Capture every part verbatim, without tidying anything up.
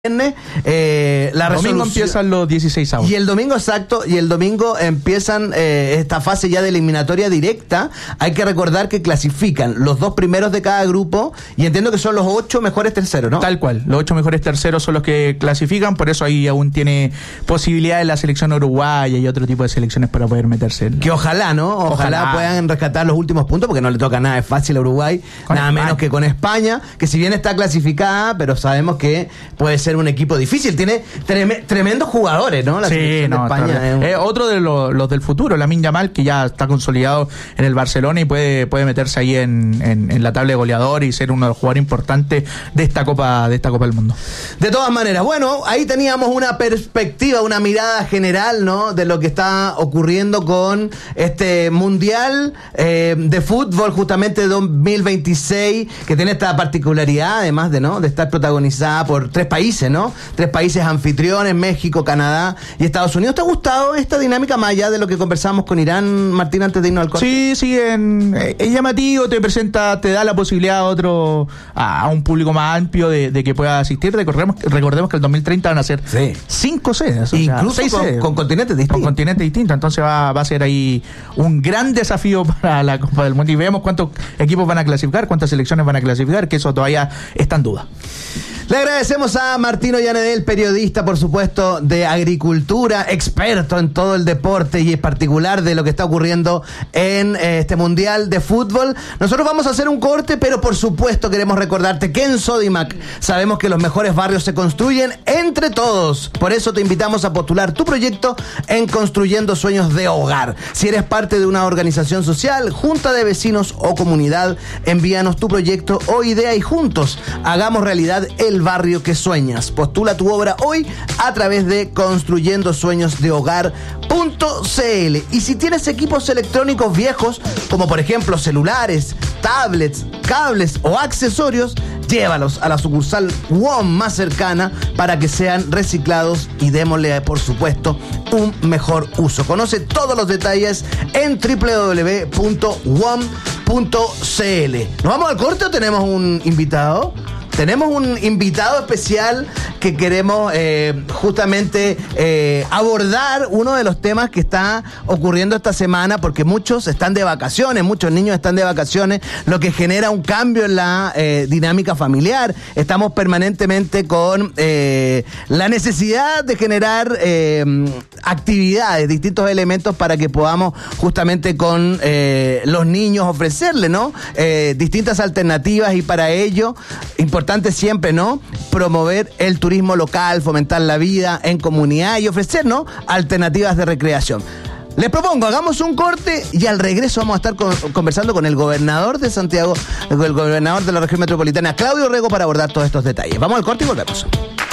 Eh, la el domingo empiezan los dieciséis avos. Y el domingo, exacto, y el domingo empiezan eh, esta fase ya de eliminatoria directa. Hay que recordar que clasifican los dos primeros de cada grupo y entiendo que son los ocho mejores terceros, ¿no? Tal cual, los ocho mejores terceros son los que clasifican, por eso ahí aún tiene posibilidades la selección uruguaya y otro tipo de selecciones para poder meterse. En... Que ojalá, ¿no? Ojalá, ojalá puedan rescatar los últimos puntos porque no le toca nada, es fácil a Uruguay, con nada España. Menos que con España, que si bien está clasificada, pero sabemos que puede ser un equipo difícil, tiene trem- tremendos jugadores, ¿no? La sí, selección no, de España es un... eh, otro de lo, los del futuro, Lamine Yamal, que ya está consolidado en el Barcelona y puede, puede meterse ahí en, en, en la tabla de goleador y ser uno de los jugadores importantes de esta Copa, de esta Copa del Mundo. De todas maneras, bueno, ahí teníamos una perspectiva, una mirada general, ¿no? De lo que está ocurriendo con este Mundial eh, de Fútbol, justamente dos mil veintiséis, que tiene esta particularidad, además de, ¿no? de estar protagonizada por tres países, ¿no? Tres países anfitriones, México, Canadá y Estados Unidos. ¿Te ha gustado esta dinámica más allá de lo que conversamos con Irán, Martín, antes de irnos al corte? Sí, sí, en, es llamativo, te presenta, te da la posibilidad a otro, a, a un público más amplio de, de que pueda asistir. Recordemos, recordemos que el dos mil treinta van a ser sí. cinco sedes, o incluso sea, seis con, sedes, con continentes distintos. Con continentes distintos, entonces va, va a ser ahí un gran desafío para la Copa del Mundo y vemos cuántos equipos van a clasificar, cuántas selecciones van a clasificar, que eso todavía está en duda. Le agradecemos a Martín Ollanedel, periodista, por supuesto, de agricultura, experto en todo el deporte y en particular de lo que está ocurriendo en eh, este Mundial de Fútbol. Nosotros vamos a hacer un corte, pero por supuesto queremos recordarte que en Sodimac sabemos que los mejores barrios se construyen entre todos. Por eso te invitamos a postular tu proyecto en Construyendo Sueños de Hogar. Si eres parte de una organización social, junta de vecinos o comunidad, envíanos tu proyecto o idea y juntos hagamos realidad el barrio que sueñas. Postula tu obra hoy a través de construyendo sueños de hogar punto c l. Y si tienes equipos electrónicos viejos, como por ejemplo celulares, tablets, cables o accesorios, llévalos a la sucursal W O M más cercana para que sean reciclados y démosle, por supuesto, un mejor uso. Conoce todos los detalles en doble u doble u doble u punto w o m punto c l. ¿Nos vamos al corte o tenemos un invitado? Tenemos un invitado especial que queremos eh, justamente eh, abordar uno de los temas que está ocurriendo esta semana, porque muchos están de vacaciones, muchos niños están de vacaciones, lo que genera un cambio en la eh, dinámica familiar. Estamos permanentemente con eh, la necesidad de generar eh, actividades, distintos elementos para que podamos justamente con eh, los niños ofrecerles, ¿no? Eh, distintas alternativas y para ello, importante siempre, ¿no? Promover el turismo local, fomentar la vida en comunidad y ofrecer, ¿no? Alternativas de recreación. Les propongo, hagamos un corte y al regreso vamos a estar con, conversando con el gobernador de Santiago, el gobernador de la región metropolitana, Claudio Rego, para abordar todos estos detalles. Vamos al corte y volvemos.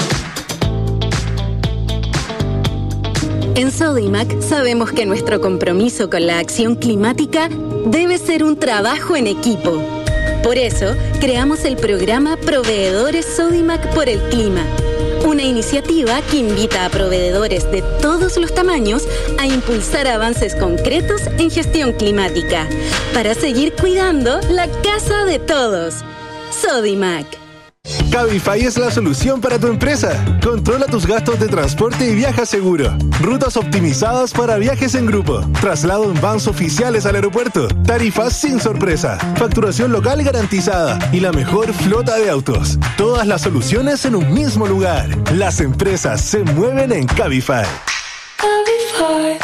En Sodimac sabemos que nuestro compromiso con la acción climática debe ser un trabajo en equipo. Por eso, creamos el programa Proveedores Sodimac por el Clima, una iniciativa que invita a proveedores de todos los tamaños a impulsar avances concretos en gestión climática, para seguir cuidando la casa de todos. Sodimac. Cabify es la solución para tu empresa. Controla tus gastos de transporte y viaja seguro. Rutas optimizadas para viajes en grupo. Traslado en vans oficiales al aeropuerto. Tarifas sin sorpresa. Facturación local garantizada. Y la mejor flota de autos. Todas las soluciones en un mismo lugar. Las empresas se mueven en Cabify. Cabify.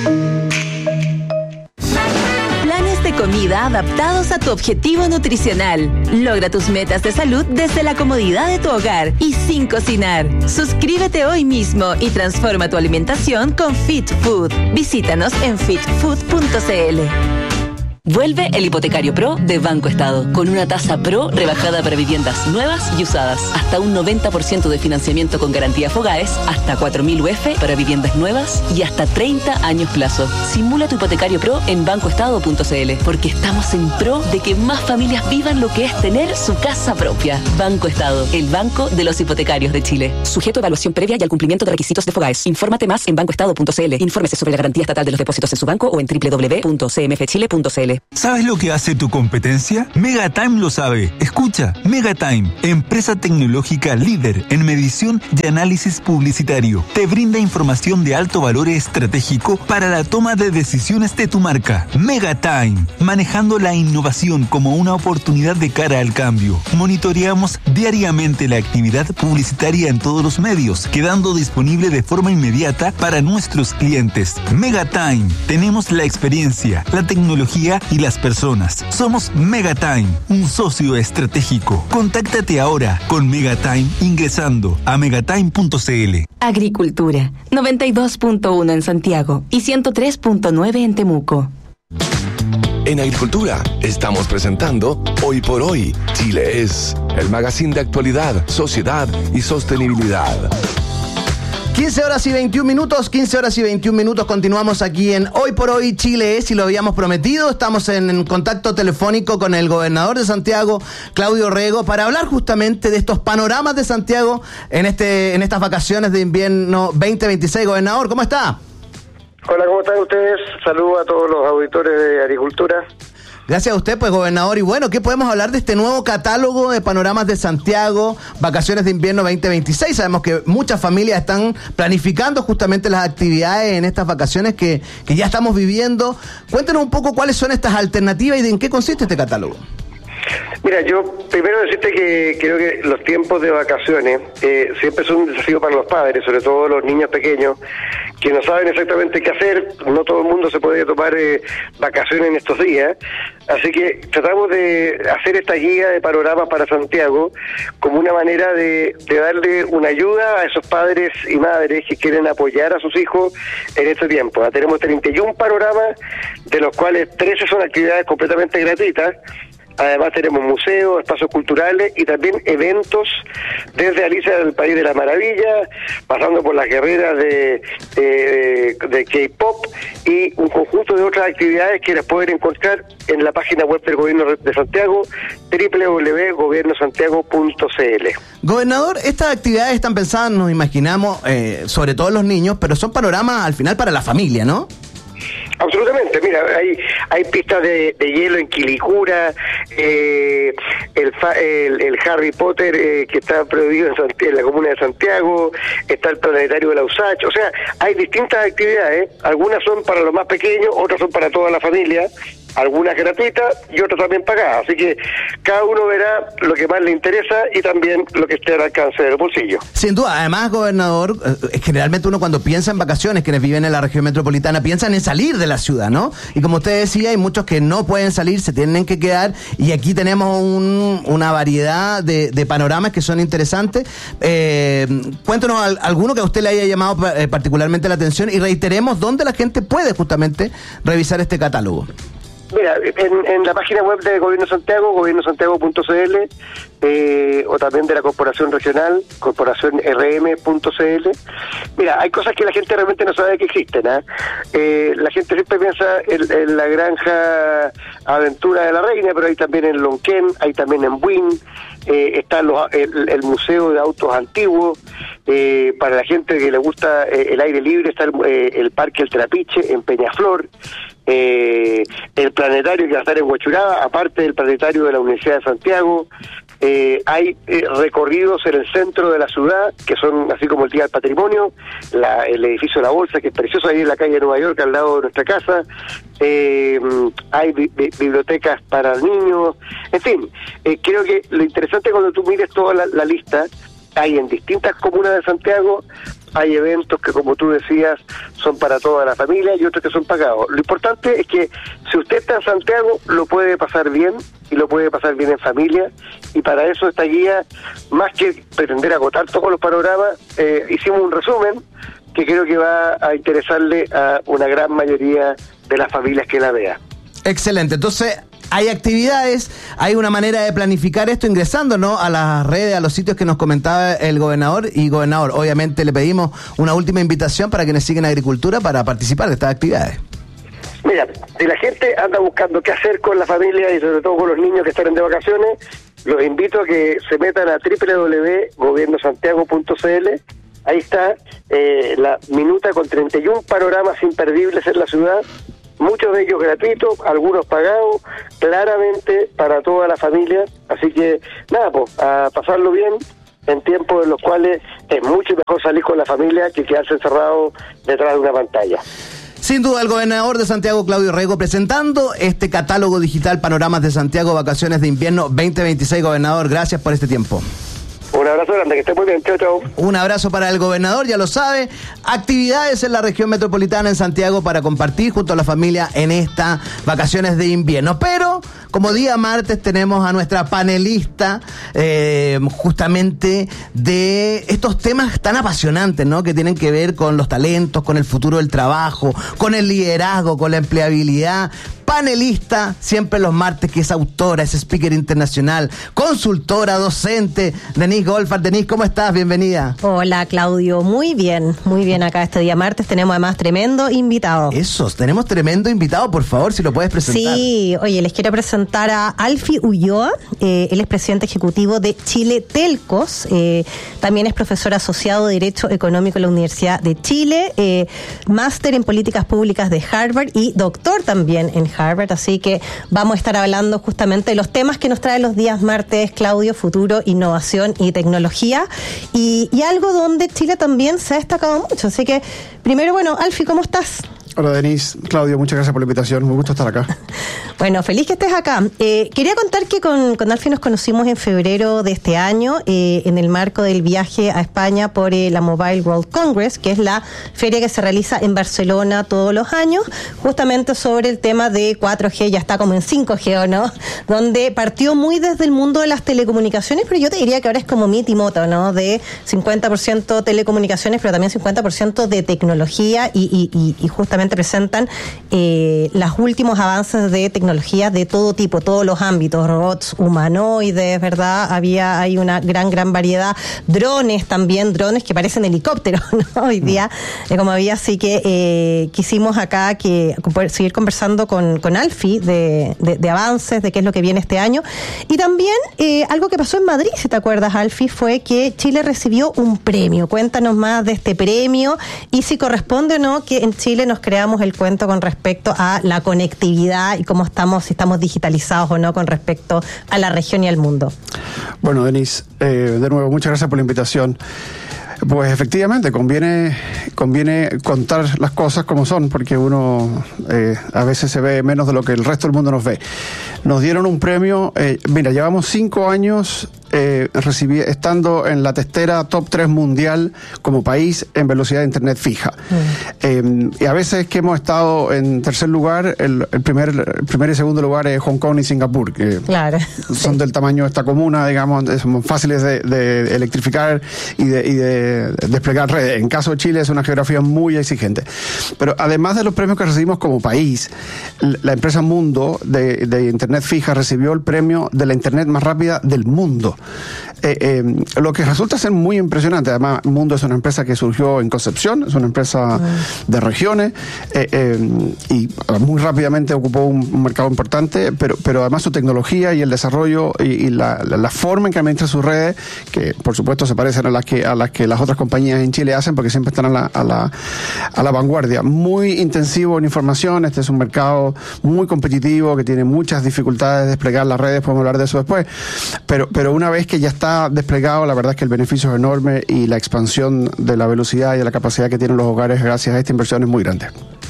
Planes de comida adaptados a tu objetivo nutricional. Logra tus metas de salud desde la comodidad de tu hogar y sin cocinar. Suscríbete hoy mismo y transforma tu alimentación con Fit Food. Visítanos en fit food punto c l. Vuelve el Hipotecario Pro de Banco Estado, con una tasa Pro rebajada para viviendas nuevas y usadas. Hasta un noventa por ciento de financiamiento con garantía Fogaes, hasta cuatro mil U F para viviendas nuevas y hasta treinta años plazo. Simula tu Hipotecario Pro en banco estado punto c l, porque estamos en pro de que más familias vivan lo que es tener su casa propia. Banco Estado, el banco de los hipotecarios de Chile. Sujeto a evaluación previa y al cumplimiento de requisitos de Fogaes. Infórmate más en banco estado punto c l. Infórmese sobre la garantía estatal de los depósitos en su banco o en doble u doble u doble u punto c m f chile punto c l. ¿Sabes lo que hace tu competencia? Megatime lo sabe. Escucha, Megatime, empresa tecnológica líder en medición y análisis publicitario. Te brinda información de alto valor estratégico para la toma de decisiones de tu marca. Megatime, manejando la innovación como una oportunidad de cara al cambio. Monitoreamos diariamente la actividad publicitaria en todos los medios, quedando disponible de forma inmediata para nuestros clientes. Megatime, tenemos la experiencia, la tecnología y las personas. Somos Megatime, un socio estratégico. Contáctate ahora con Megatime ingresando a megatime punto c l. Agricultura, noventa y dos punto uno en Santiago y ciento tres punto nueve en Temuco. En Agricultura estamos presentando Hoy por Hoy, Chile es, el magazine de actualidad, sociedad y sostenibilidad. quince horas y veintiún minutos, quince horas y veintiún minutos, continuamos aquí en Hoy por Hoy Chile es, y lo habíamos prometido, estamos en, en contacto telefónico con el gobernador de Santiago, Claudio Rego, para hablar justamente de estos panoramas de Santiago en este en estas vacaciones de invierno veinte veintiséis. Gobernador, ¿cómo está? Hola, ¿cómo están ustedes? Saludos a todos los auditores de Agricultura. Gracias a usted, pues, gobernador. Y bueno, ¿qué podemos hablar de este nuevo catálogo de panoramas de Santiago, vacaciones de invierno veinte veintiséis? Sabemos que muchas familias están planificando justamente las actividades en estas vacaciones que, que ya estamos viviendo. Cuéntenos un poco cuáles son estas alternativas y de en qué consiste este catálogo. Mira, yo primero decirte que creo que los tiempos de vacaciones eh, siempre son un desafío para los padres, sobre todo los niños pequeños, que no saben exactamente qué hacer. No todo el mundo se puede tomar eh, vacaciones en estos días, así que tratamos de hacer esta guía de panoramas para Santiago como una manera de, de darle una ayuda a esos padres y madres que quieren apoyar a sus hijos en este tiempo. Ya tenemos treinta y uno panoramas, de los cuales trece son actividades completamente gratuitas. Además tenemos museos, espacios culturales y también eventos desde Alicia del País de la Maravilla, pasando por las guerreras de, de, de K-pop y un conjunto de otras actividades que las pueden encontrar en la página web del Gobierno de Santiago, doble u doble u doble u punto gobierno santiago punto c l. Gobernador, estas actividades están pensadas, nos imaginamos, eh, sobre todo los niños, pero son panoramas al final para la familia, ¿no? Absolutamente, mira, hay hay pistas de, de hielo en Quilicura, eh, el, el el Harry Potter eh, que está prohibido en, Santiago, en la comuna de Santiago, está el planetario de la U S A C H, o sea, hay distintas actividades, algunas son para los más pequeños, otras son para toda la familia, algunas gratuitas y otras también pagadas, así que cada uno verá lo que más le interesa y también lo que esté al alcance del bolsillo. Sin duda, además, gobernador, eh, generalmente uno cuando piensa en vacaciones, quienes viven en la región metropolitana, piensan en salir de la ciudad, ¿no? Y como usted decía, hay muchos que no pueden salir, se tienen que quedar, y aquí tenemos un, una variedad de, de panoramas que son interesantes. Eh, cuéntenos al, alguno que a usted le haya llamado eh, particularmente la atención y reiteremos dónde la gente puede justamente revisar este catálogo. Mira, en, en la página web de Gobierno Santiago, gobierno santiago punto c l, eh, o también de la Corporación Regional, corporación r m punto c l. Mira, hay cosas que la gente realmente no sabe que existen, ¿eh? Eh, la gente siempre piensa en, en la granja Aventura de la Reina, pero hay también en Lonquén, hay también en Buin, eh, está los, el, el Museo de Autos Antiguos, eh, para la gente que le gusta eh, el aire libre está el, eh, el Parque El Trapiche en Peñaflor, eh, el planetario que va a estar en Huachuraba, aparte del planetario de la Universidad de Santiago. Eh, hay eh, recorridos en el centro de la ciudad, que son así como el Día del Patrimonio, la, el edificio de la Bolsa, que es precioso, ahí en la calle de Nueva York, al lado de nuestra casa. Eh, hay bi bi bibliotecas para niños, en fin, eh, creo que lo interesante cuando tú mires toda la, la lista, hay en distintas comunas de Santiago, hay eventos que, como tú decías, son para toda la familia y otros que son pagados. Lo importante es que si usted está en Santiago, lo puede pasar bien y lo puede pasar bien en familia, y para eso esta guía, más que pretender agotar todos los panoramas, eh, hicimos un resumen que creo que va a interesarle a una gran mayoría de las familias que la vean. Excelente, entonces hay actividades, hay una manera de planificar esto ingresando, ¿no?, a las redes, a los sitios que nos comentaba el gobernador. Y gobernador, obviamente le pedimos una última invitación para quienes siguen Agricultura para participar de estas actividades. Mira, si la gente anda buscando qué hacer con la familia y sobre todo con los niños que están de vacaciones, los invito a que se metan a doble u doble u doble u punto gobierno santiago punto c l. Ahí está eh, la minuta con treinta y uno panoramas imperdibles en la ciudad, muchos de ellos gratuitos, algunos pagados, claramente para toda la familia. Así que, nada, pues, a pasarlo bien en tiempos en los cuales es mucho mejor salir con la familia que quedarse encerrado detrás de una pantalla. Sin duda, el gobernador de Santiago, Claudio Rego, presentando este catálogo digital Panoramas de Santiago, Vacaciones de Invierno veinte veintiséis. Gobernador, gracias por este tiempo. Un abrazo grande, que esté muy bien. Chao, chao. Un abrazo para el gobernador, ya lo sabe. Actividades en la región metropolitana en Santiago para compartir junto a la familia en estas vacaciones de invierno. Pero, como día martes, tenemos a nuestra panelista eh, justamente de estos temas tan apasionantes, ¿no? Que tienen que ver con los talentos, con el futuro del trabajo, con el liderazgo, con la empleabilidad. Panelista, siempre los martes, que es autora, es speaker internacional, consultora, docente, Denise Goldfarb. Denise, ¿cómo estás? Bienvenida. Hola, Claudio. Muy bien, muy bien acá este día martes. Tenemos además tremendo invitado. Eso, tenemos tremendo invitado, por favor, si lo puedes presentar. Sí, oye, les quiero presentar a Alfie Ulloa. Eh, él es presidente ejecutivo de Chile Telcos. Eh, también es profesor asociado de Derecho Económico en la Universidad de Chile, eh, máster en Políticas Públicas de Harvard y doctor también en Harvard, así que vamos a estar hablando justamente de los temas que nos traen los días martes, Claudio: futuro, innovación y tecnología, y, y algo donde Chile también se ha destacado mucho. Así que, primero, bueno, Alfie, ¿cómo estás? Hola, Denise. Claudio, muchas gracias por la invitación. Me gusta estar acá. Bueno, feliz que estés acá. Eh, quería contar que con, con Alfie nos conocimos en febrero de este año, eh, en el marco del viaje a España por eh, la Mobile World Congress, que es la feria que se realiza en Barcelona todos los años, justamente sobre el tema de cuatro G, ya está como en cinco G, ¿o no? Donde partió muy desde el mundo de las telecomunicaciones, pero yo te diría que ahora es como mi timoto, ¿no? De cincuenta por ciento telecomunicaciones, pero también cincuenta por ciento de tecnología, y, y, y, y justamente presentan eh, los últimos avances de tecnología de todo tipo, todos los ámbitos, robots humanoides, ¿verdad? Había, hay una gran, gran variedad, drones también, drones que parecen helicópteros, ¿no? Hoy día, eh, como había, así que eh, quisimos acá que poder seguir conversando con, con Alfie de, de, de avances, de qué es lo que viene este año. Y también eh, algo que pasó en Madrid, si te acuerdas, Alfie, fue que Chile recibió un premio. Cuéntanos más de este premio y si corresponde o no que en Chile nos creamos el cuento con respecto a la conectividad y cómo estamos, si estamos digitalizados o no con respecto a la región y al mundo. Bueno, Denise, eh, de nuevo, muchas gracias por la invitación. Pues efectivamente, conviene conviene contar las cosas como son, porque uno eh, a veces se ve menos de lo que el resto del mundo nos ve. Nos dieron un premio, eh, mira, llevamos cinco años eh, recibí, estando en la testera top tres mundial como país en velocidad de internet fija. Mm. Eh, y a veces que hemos estado en tercer lugar, el, el, primer, el primer y segundo lugar es Hong Kong y Singapur, que claro, son sí. del tamaño de esta comuna, digamos, son fáciles de, de electrificar y de, y de desplegar redes. En caso de Chile es una geografía muy exigente. Pero además de los premios que recibimos como país, la empresa Mundo de, de internet fija recibió el premio de la internet más rápida del mundo. Eh, eh, lo que resulta ser muy impresionante. Además, Mundo es una empresa que surgió en Concepción, es una empresa mm. de regiones, eh, eh, y muy rápidamente ocupó un, un mercado importante, pero, pero además su tecnología y el desarrollo y, y la, la, la forma en que administra sus redes, que por supuesto se parecen a las que, a las que las otras compañías en Chile hacen, porque siempre están a la, a la, a la vanguardia. Muy intensivo en información. Este es un mercado muy competitivo que tiene muchas dificultades de desplegar las redes, podemos hablar de eso después, pero, pero una vez que ya está desplegado, la verdad es que el beneficio es enorme y la expansión de la velocidad y de la capacidad que tienen los hogares gracias a esta inversión es muy grande.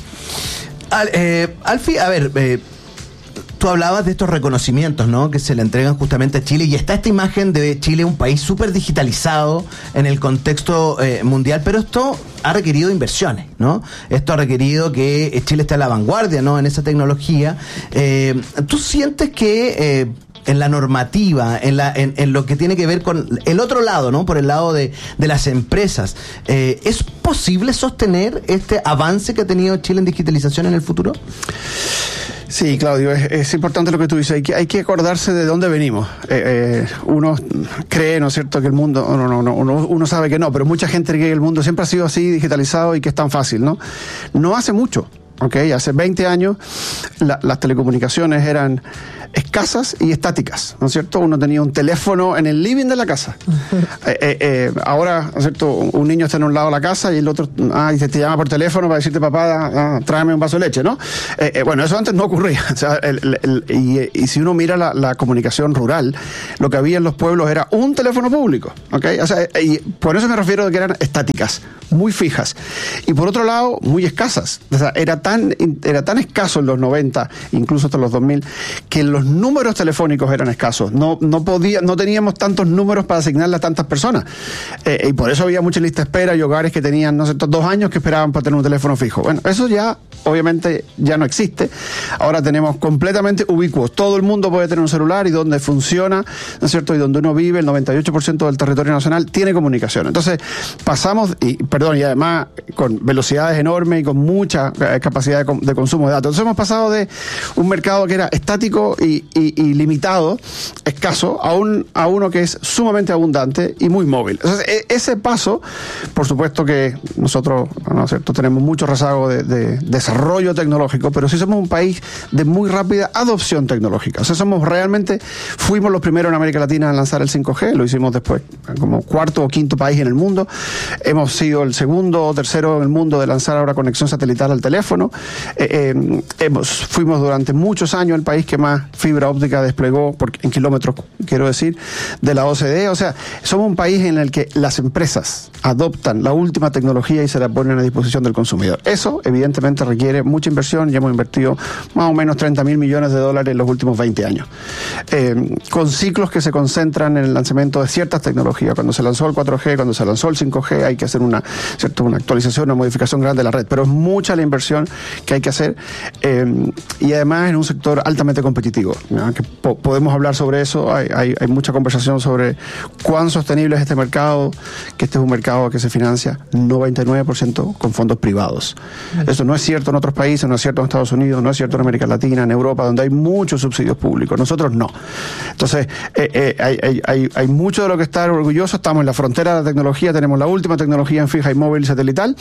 Al, eh, Alfie, a ver, eh, tú hablabas de estos reconocimientos, ¿no?, que se le entregan justamente a Chile, y está esta imagen de Chile, un país súper digitalizado en el contexto eh, mundial, pero esto ha requerido inversiones, ¿no? Esto ha requerido que Chile esté a la vanguardia, ¿no?, en esa tecnología. Eh, ¿Tú sientes que eh, en la normativa, en, la, en, en lo que tiene que ver con el otro lado, ¿no?, por el lado de, de las empresas, eh, ¿es posible sostener este avance que ha tenido Chile en digitalización en el futuro? Sí, Claudio, es, es importante lo que tú dices. Hay que, hay que acordarse de dónde venimos. Eh, eh, uno cree, ¿no es cierto?, que el mundo, no, no, no, uno, uno sabe que no, pero mucha gente cree que el mundo siempre ha sido así, digitalizado, y que es tan fácil, ¿no? No hace mucho, ¿ok? Hace veinte años la, las telecomunicaciones eran escasas y estáticas, ¿no es cierto? Uno tenía un teléfono en el living de la casa. Uh-huh. eh, eh, eh, ahora, ¿no es cierto? Un niño está en un lado de la casa y el otro ah, y te, te llama por teléfono para decirte, papá, ah, tráeme un vaso de leche, ¿no? Eh, eh, bueno, eso antes no ocurría. O sea, el, el, el, y, y si uno mira la, la comunicación rural, lo que había en los pueblos era un teléfono público, ¿ok? O sea, y por eso me refiero a que eran estáticas, muy fijas. Y por otro lado, muy escasas. O sea, era tan, era tan escaso en los noventa, incluso hasta los dos mil, que los números telefónicos eran escasos. No, no, podía, no teníamos tantos números para asignarle a tantas personas. Eh, y por eso había mucha lista de espera y hogares que tenían, no sé, dos años que esperaban para tener un teléfono fijo. Bueno, eso ya, obviamente, ya no existe. Ahora tenemos completamente ubicuos. Todo el mundo puede tener un celular y donde funciona, ¿no es cierto? Y donde uno vive, el noventa y ocho por ciento del territorio nacional tiene comunicación. Entonces, pasamos, y perdón, y además con velocidades enormes y con mucha eh, capacidad de, de consumo de datos. Entonces hemos pasado de un mercado que era estático y, y, y limitado, escaso, a, un, a uno que es sumamente abundante y muy móvil. Entonces, e, ese paso, por supuesto que nosotros, ¿no es cierto?, tenemos mucho rezago de, de desarrollo tecnológico, pero sí somos un país de muy rápida adopción tecnológica. O sea, somos realmente, fuimos los primeros en América Latina a lanzar el cinco G, lo hicimos después como cuarto o quinto país en el mundo. Hemos sido el segundo o tercero en el mundo de lanzar ahora conexión satelital al teléfono. Eh, eh, hemos, fuimos durante muchos años el país que más fibra óptica desplegó por, en kilómetros, quiero decir, de la O C D E. O sea, somos un país en el que las empresas adoptan la última tecnología y se la ponen a disposición del consumidor. Eso, evidentemente, requiere mucha inversión. Ya hemos invertido más o menos treinta mil millones de dólares en los últimos veinte años. Eh, con ciclos que se concentran en el lanzamiento de ciertas tecnologías. Cuando se lanzó el cuatro G, cuando se lanzó el cinco G, hay que hacer una, ¿cierto?, una actualización, una modificación grande de la red. Pero es mucha la inversión que hay que hacer. Eh, y además en un sector altamente competitivo, ¿no? Que po- podemos hablar sobre eso. Hay, hay, hay mucha conversación sobre cuán sostenible es este mercado, que este es un mercado que se financia noventa y nueve por ciento con fondos privados. Mm. Eso no es cierto en otros países, no es cierto en Estados Unidos, no es cierto en América Latina, en Europa, donde hay muchos subsidios públicos. Nosotros no. Entonces, eh, eh, hay, hay, hay, hay mucho de lo que estar orgulloso. Estamos en la frontera de la tecnología, tenemos la última tecnología en fija y móvil y satelital.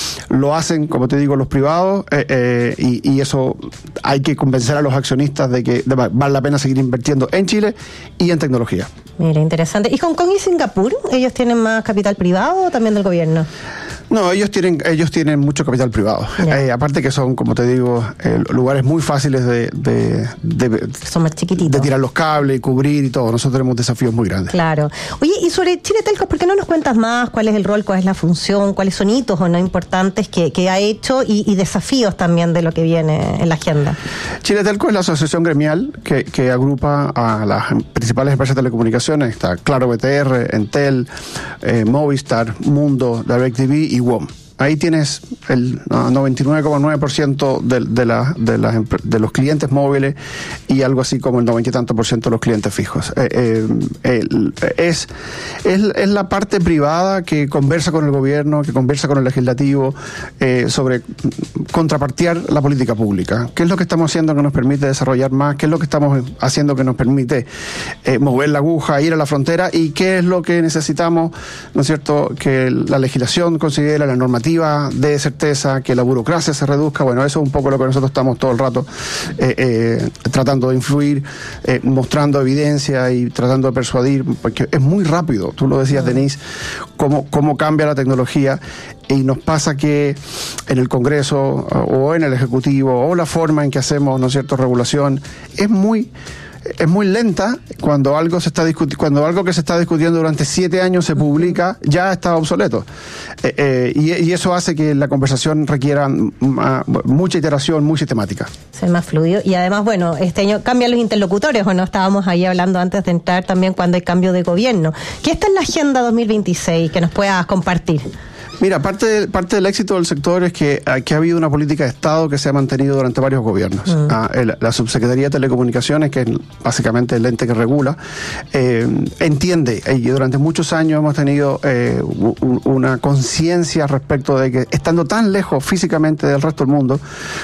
Lo hacen, como te digo, los privados, eh, eh, y, y eso hay que convencer a los accionistas de que de, vale la pena seguir invirtiendo en Chile y en tecnología. Mira, interesante. ¿Y Hong Kong y Singapur? ¿Ellos tienen más capital privado o también del gobierno? No, ellos tienen ellos tienen mucho capital privado. Eh, aparte que son, como te digo, eh, lugares muy fáciles de, de, de, son más chiquititos, de tirar los cables y cubrir y todo. Nosotros tenemos desafíos muy grandes. Claro. Oye, y sobre Chile Telco, ¿por qué no nos cuentas más cuál es el rol, cuál es la función, cuáles son hitos o no importantes que, que ha hecho y, y desafíos también de lo que viene en la agenda? Chile Telco es la asociación gremial que, que agrupa a las principales empresas de telecomunicaciones. Está Claro, B T R, Entel, eh, Movistar, Mundo, DirecTV y W O M. Ahí tienes el noventa y nueve coma nueve por ciento de, de, la, de, las, de los clientes móviles y algo así como el noventa y tanto por ciento de los clientes fijos. Eh, eh, el, es, es, es la parte privada que conversa con el gobierno, que conversa con el legislativo eh, sobre contrapartear la política pública. ¿Qué es lo que estamos haciendo que nos permite desarrollar más? ¿Qué es lo que estamos haciendo que nos permite eh, mover la aguja, ir a la frontera? ¿Y qué es lo que necesitamos, ¿no es cierto?, que la legislación considera, la normativa de certeza, que la burocracia se reduzca? Bueno, eso es un poco lo que nosotros estamos todo el rato eh, eh, tratando de influir, eh, mostrando evidencia y tratando de persuadir, porque es muy rápido, tú lo decías, Denise, cómo, cómo cambia la tecnología, y nos pasa que en el Congreso o en el Ejecutivo o la forma en que hacemos, ¿no es cierto?, regulación, es muy... es muy lenta. Cuando algo se está discuti- cuando algo que se está discutiendo durante siete años se publica, ya está obsoleto. Eh, eh, y, y eso hace que la conversación requiera m- m- mucha iteración, muy sistemática. Ser más fluido. Y además, bueno, este año cambian los interlocutores, ¿o no? Estábamos ahí hablando antes de entrar también cuando hay cambio de gobierno. ¿Qué está en la agenda dos mil veintiséis que nos puedas compartir? Mira, parte, de, parte del éxito del sector es que, que ha habido una política de Estado que se ha mantenido durante varios gobiernos. Mm. Ah, el, la Subsecretaría de Telecomunicaciones, que es básicamente el ente que regula, eh, entiende, y durante muchos años hemos tenido eh, un, una conciencia respecto de que, estando tan lejos físicamente del resto del mundo,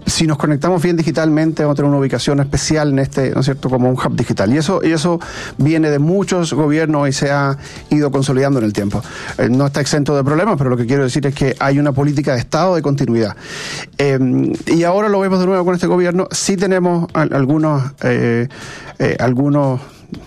si nos conectamos bien digitalmente, vamos a tener una ubicación especial en este, ¿no es cierto?, como un hub digital. Y eso, y eso viene de muchos gobiernos y se ha ido consolidando en el tiempo. Eh, no está exento de problemas, pero lo que quiero decir es que hay una política de Estado de continuidad. Eh, y ahora lo vemos de nuevo con este gobierno. Sí tenemos a, algunos, eh, eh, algunos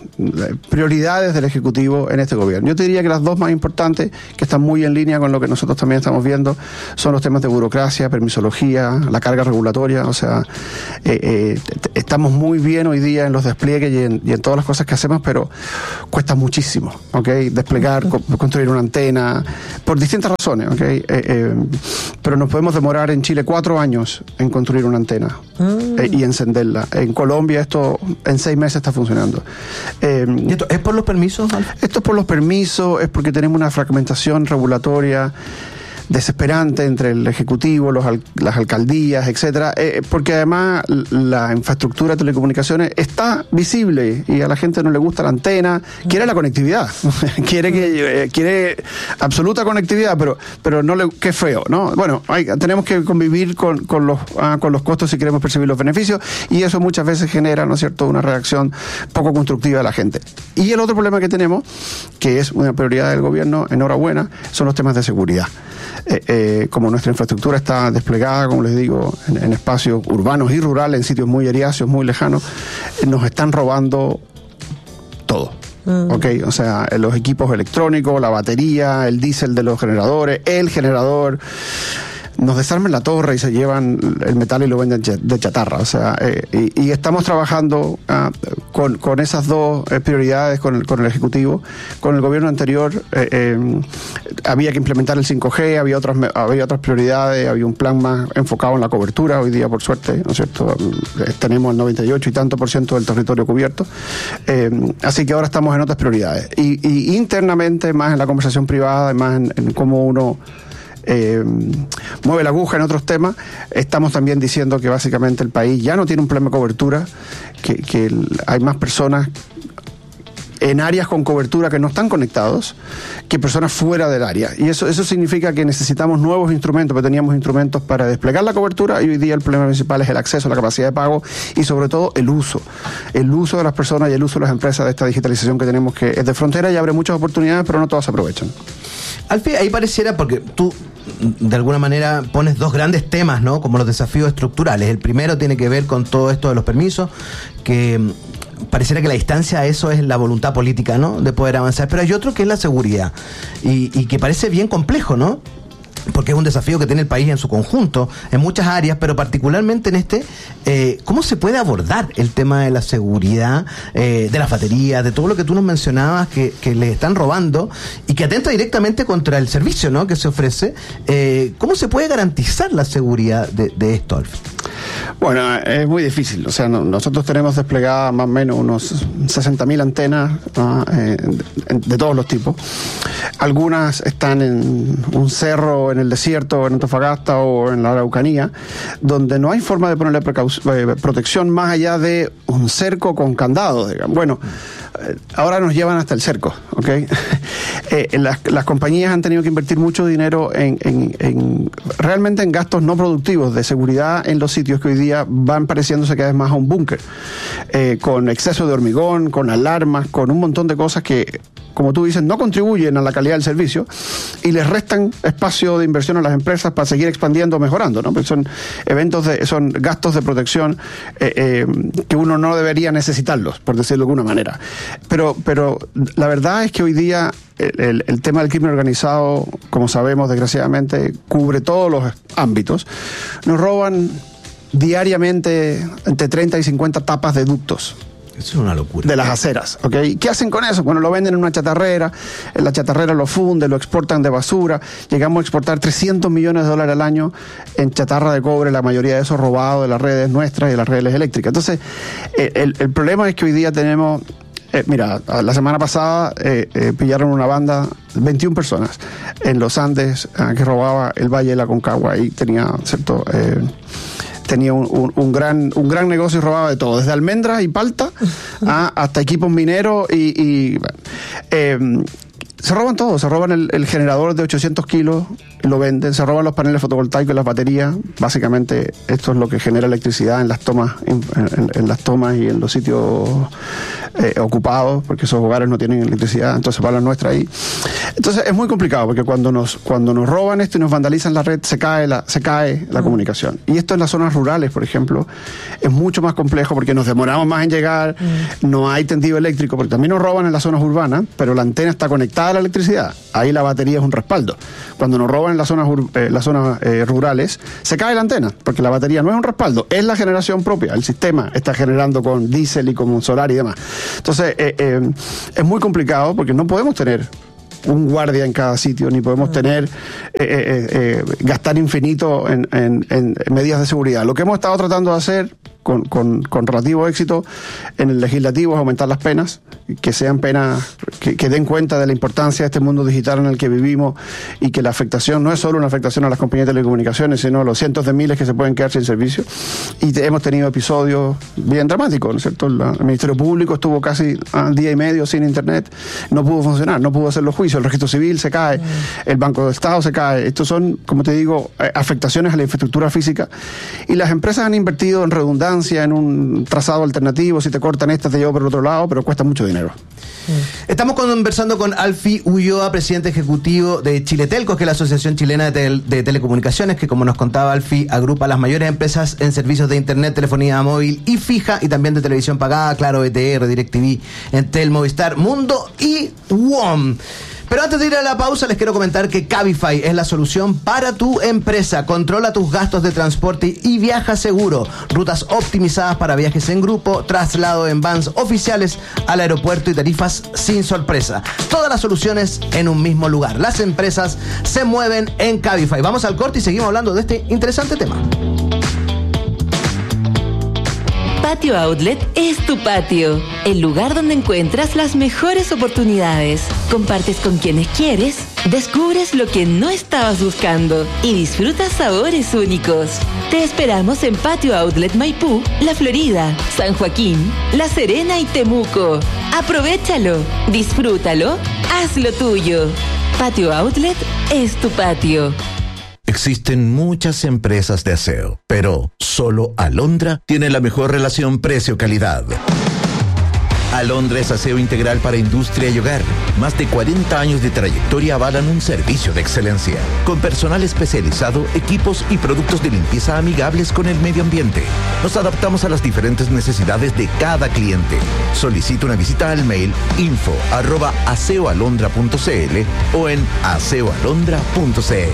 prioridades del Ejecutivo en este gobierno. Yo te diría que las dos más importantes, que están muy en línea con lo que nosotros también estamos viendo, son los temas de burocracia, permisología, la carga regulatoria. O sea, eh, eh, estamos muy bien hoy día en los despliegues y en, y en todas las cosas que hacemos, pero cuesta muchísimo, ¿ok? Desplegar, co- construir una antena, por distintas razones, ¿ok? Eh, eh, pero nos podemos demorar en Chile cuatro años en construir una antena mm. eh, y encenderla. En Colombia esto en seis meses está funcionando. Eh, ¿Y esto es por los permisos, Alf? Esto es por los permisos, es porque tenemos una fragmentación regulatoria desesperante entre el Ejecutivo, los al, las alcaldías, etcétera, eh, porque además la infraestructura de telecomunicaciones está visible y a la gente no le gusta la antena, quiere la conectividad, quiere que eh, quiere absoluta conectividad, pero pero no le, qué feo, ¿no? Bueno, hay, tenemos que convivir con, con los ah, con los costos si queremos percibir los beneficios, y eso muchas veces genera, ¿no es cierto?, una reacción poco constructiva de la gente. Y el otro problema que tenemos, que es una prioridad del gobierno, enhorabuena, son los temas de seguridad. Eh, eh, como nuestra infraestructura está desplegada, como les digo, en, en espacios urbanos y rurales, en sitios muy eriáceos, muy lejanos, eh, nos están robando todo. Mm. Ok, o sea, los equipos electrónicos, la batería, el diésel de los generadores, el generador. Nos desarman la torre y se llevan el metal y lo venden de chatarra. O sea, eh, y, y estamos trabajando uh, con, con esas dos eh, prioridades con el, con el Ejecutivo. Con el gobierno anterior eh, eh, había que implementar el cinco G, había otras, había otras prioridades, había un plan más enfocado en la cobertura. Hoy día, por suerte, ¿no es cierto?, eh, tenemos el noventa y ocho y tanto por ciento del territorio cubierto. Eh, así que ahora estamos en otras prioridades. Y, y internamente, más en la conversación privada, más en, en cómo uno Eh, mueve la aguja en otros temas, estamos también diciendo que básicamente el país ya no tiene un problema de cobertura, que, que el, hay más personas en áreas con cobertura que no están conectados que personas fuera del área, y eso eso significa que necesitamos nuevos instrumentos, porque teníamos instrumentos para desplegar la cobertura y hoy día el problema principal es el acceso, la capacidad de pago y sobre todo el uso el uso de las personas y el uso de las empresas de esta digitalización que tenemos, que es de frontera y abre muchas oportunidades, pero no todas se aprovechan. Alfie, ahí pareciera, porque tú de alguna manera pones dos grandes temas, ¿no?, como los desafíos estructurales. El primero tiene que ver con todo esto de los permisos, que pareciera que la distancia a eso es la voluntad política, ¿no?, de poder avanzar. Pero hay otro que es la seguridad, y, y que parece bien complejo, ¿no?, porque es un desafío que tiene el país en su conjunto, en muchas áreas, pero particularmente en este. Eh, ¿Cómo se puede abordar el tema de la seguridad, eh, de las baterías, de todo lo que tú nos mencionabas que, que le están robando y que atenta directamente contra el servicio, ¿no?, que se ofrece? Eh, ¿Cómo se puede garantizar la seguridad de, de esto, Alf? Bueno, es muy difícil. O sea, no, nosotros tenemos desplegadas más o menos unos sesenta mil antenas ¿no? eh, de, de todos los tipos. Algunas están en un cerro en el desierto, en Antofagasta o en la Araucanía, donde no hay forma de ponerle precau- eh, protección más allá de un cerco con candado, digamos. Bueno, eh, ahora nos llevan hasta el cerco, ¿ok? eh, las, las compañías han tenido que invertir mucho dinero en, en, en realmente en gastos no productivos de seguridad en los sitios que hoy día van pareciéndose cada vez más a un búnker, eh, con exceso de hormigón, con alarmas, con un montón de cosas que, como tú dices, no contribuyen a la calidad del servicio y les restan espacio de inversión a las empresas para seguir expandiendo o mejorando, ¿no? Porque son eventos de, son gastos de protección eh, eh, que uno no debería necesitarlos, por decirlo de alguna manera. Pero, pero la verdad es que hoy día el, el, el tema del crimen organizado, como sabemos, desgraciadamente, cubre todos los ámbitos. Nos roban diariamente entre treinta y cincuenta tapas de ductos. Eso es una locura. De las aceras, ¿ok? ¿Qué hacen con eso? Bueno, lo venden en una chatarrera, en la chatarrera lo funden, lo exportan de basura. Llegamos a exportar trescientos millones de dólares al año en chatarra de cobre, la mayoría de eso robado de las redes nuestras y de las redes eléctricas. Entonces, el, el problema es que hoy día tenemos... Eh, mira, la semana pasada eh, eh, pillaron una banda, veintiuna personas, en los Andes, eh, que robaba el Valle de la Concagua y tenía, ¿cierto?, eh, tenía un, un, un gran un gran negocio y robaba de todo, desde almendras y palta a, hasta equipos mineros y, y eh, Se roban todo, se roban el, el generador de ochocientos kilos, lo venden, se roban los paneles fotovoltaicos y las baterías. Básicamente esto es lo que genera electricidad en las tomas, en, en, en las tomas y en los sitios eh, ocupados, porque esos hogares no tienen electricidad, entonces va la nuestra ahí. Entonces es muy complicado, porque cuando nos cuando nos roban esto y nos vandalizan la red, se cae la, se cae la mm. comunicación. Y esto en las zonas rurales, por ejemplo, es mucho más complejo porque nos demoramos más en llegar, mm. no hay tendido eléctrico, porque también nos roban en las zonas urbanas, pero la antena está conectada a la electricidad. Ahí la batería es un respaldo. Cuando nos roban en las zonas, eh, las zonas eh, rurales, se cae la antena, porque la batería no es un respaldo, es la generación propia. El sistema está generando con diésel y con solar y demás. Entonces, eh, eh, es muy complicado porque no podemos tener un guardia en cada sitio, ni podemos tener eh, eh, eh, gastar infinito en, en, en medidas de seguridad. Lo que hemos estado tratando de hacer con, con, con relativo éxito en el legislativo es aumentar las penas, que sean penas que, que den cuenta de la importancia de este mundo digital en el que vivimos y que la afectación no es solo una afectación a las compañías de telecomunicaciones, sino a los cientos de miles que se pueden quedar sin servicio. Y te, hemos tenido episodios bien dramáticos, ¿no es cierto? La, el Ministerio Público estuvo casi un día y medio sin internet, no pudo funcionar, no pudo hacer los juicios, el registro civil se cae, el Banco de Estado se cae. Estos son, como te digo, afectaciones a la infraestructura física, y las empresas han invertido en redundancia, en un trazado alternativo. Si te cortan esta, te llevo por el otro lado, pero cuesta mucho dinero. Estamos conversando con Alfie Ulloa, presidente ejecutivo de Chile Telco, que es la Asociación Chilena de, tel- de Telecomunicaciones, que, como nos contaba Alfie, agrupa las mayores empresas en servicios de internet, telefonía móvil y fija, y también de televisión pagada, Claro, B T R, DirecTV, Entel, Movistar, Mundo y W O M. Pero antes de ir a la pausa, les quiero comentar que Cabify es la solución para tu empresa. Controla tus gastos de transporte y viaja seguro. Rutas optimizadas para viajes en grupo, traslado en vans oficiales al aeropuerto y tarifas sin sorpresa. Todas las soluciones en un mismo lugar. Las empresas se mueven en Cabify. Vamos al corte y seguimos hablando de este interesante tema. Patio Outlet es tu patio, el lugar donde encuentras las mejores oportunidades. Compartes con quienes quieres, descubres lo que no estabas buscando y disfrutas sabores únicos. Te esperamos en Patio Outlet Maipú, La Florida, San Joaquín, La Serena y Temuco. Aprovéchalo, disfrútalo, hazlo tuyo. Patio Outlet es tu patio. Existen muchas empresas de aseo, pero solo Alondra tiene la mejor relación precio-calidad. Alondra es aseo integral para industria y hogar. Más de cuarenta años de trayectoria avalan un servicio de excelencia, con personal especializado, equipos y productos de limpieza amigables con el medio ambiente. Nos adaptamos a las diferentes necesidades de cada cliente. Solicita una visita al mail info arroba aseoalondra punto cl o en aseoalondra punto cl.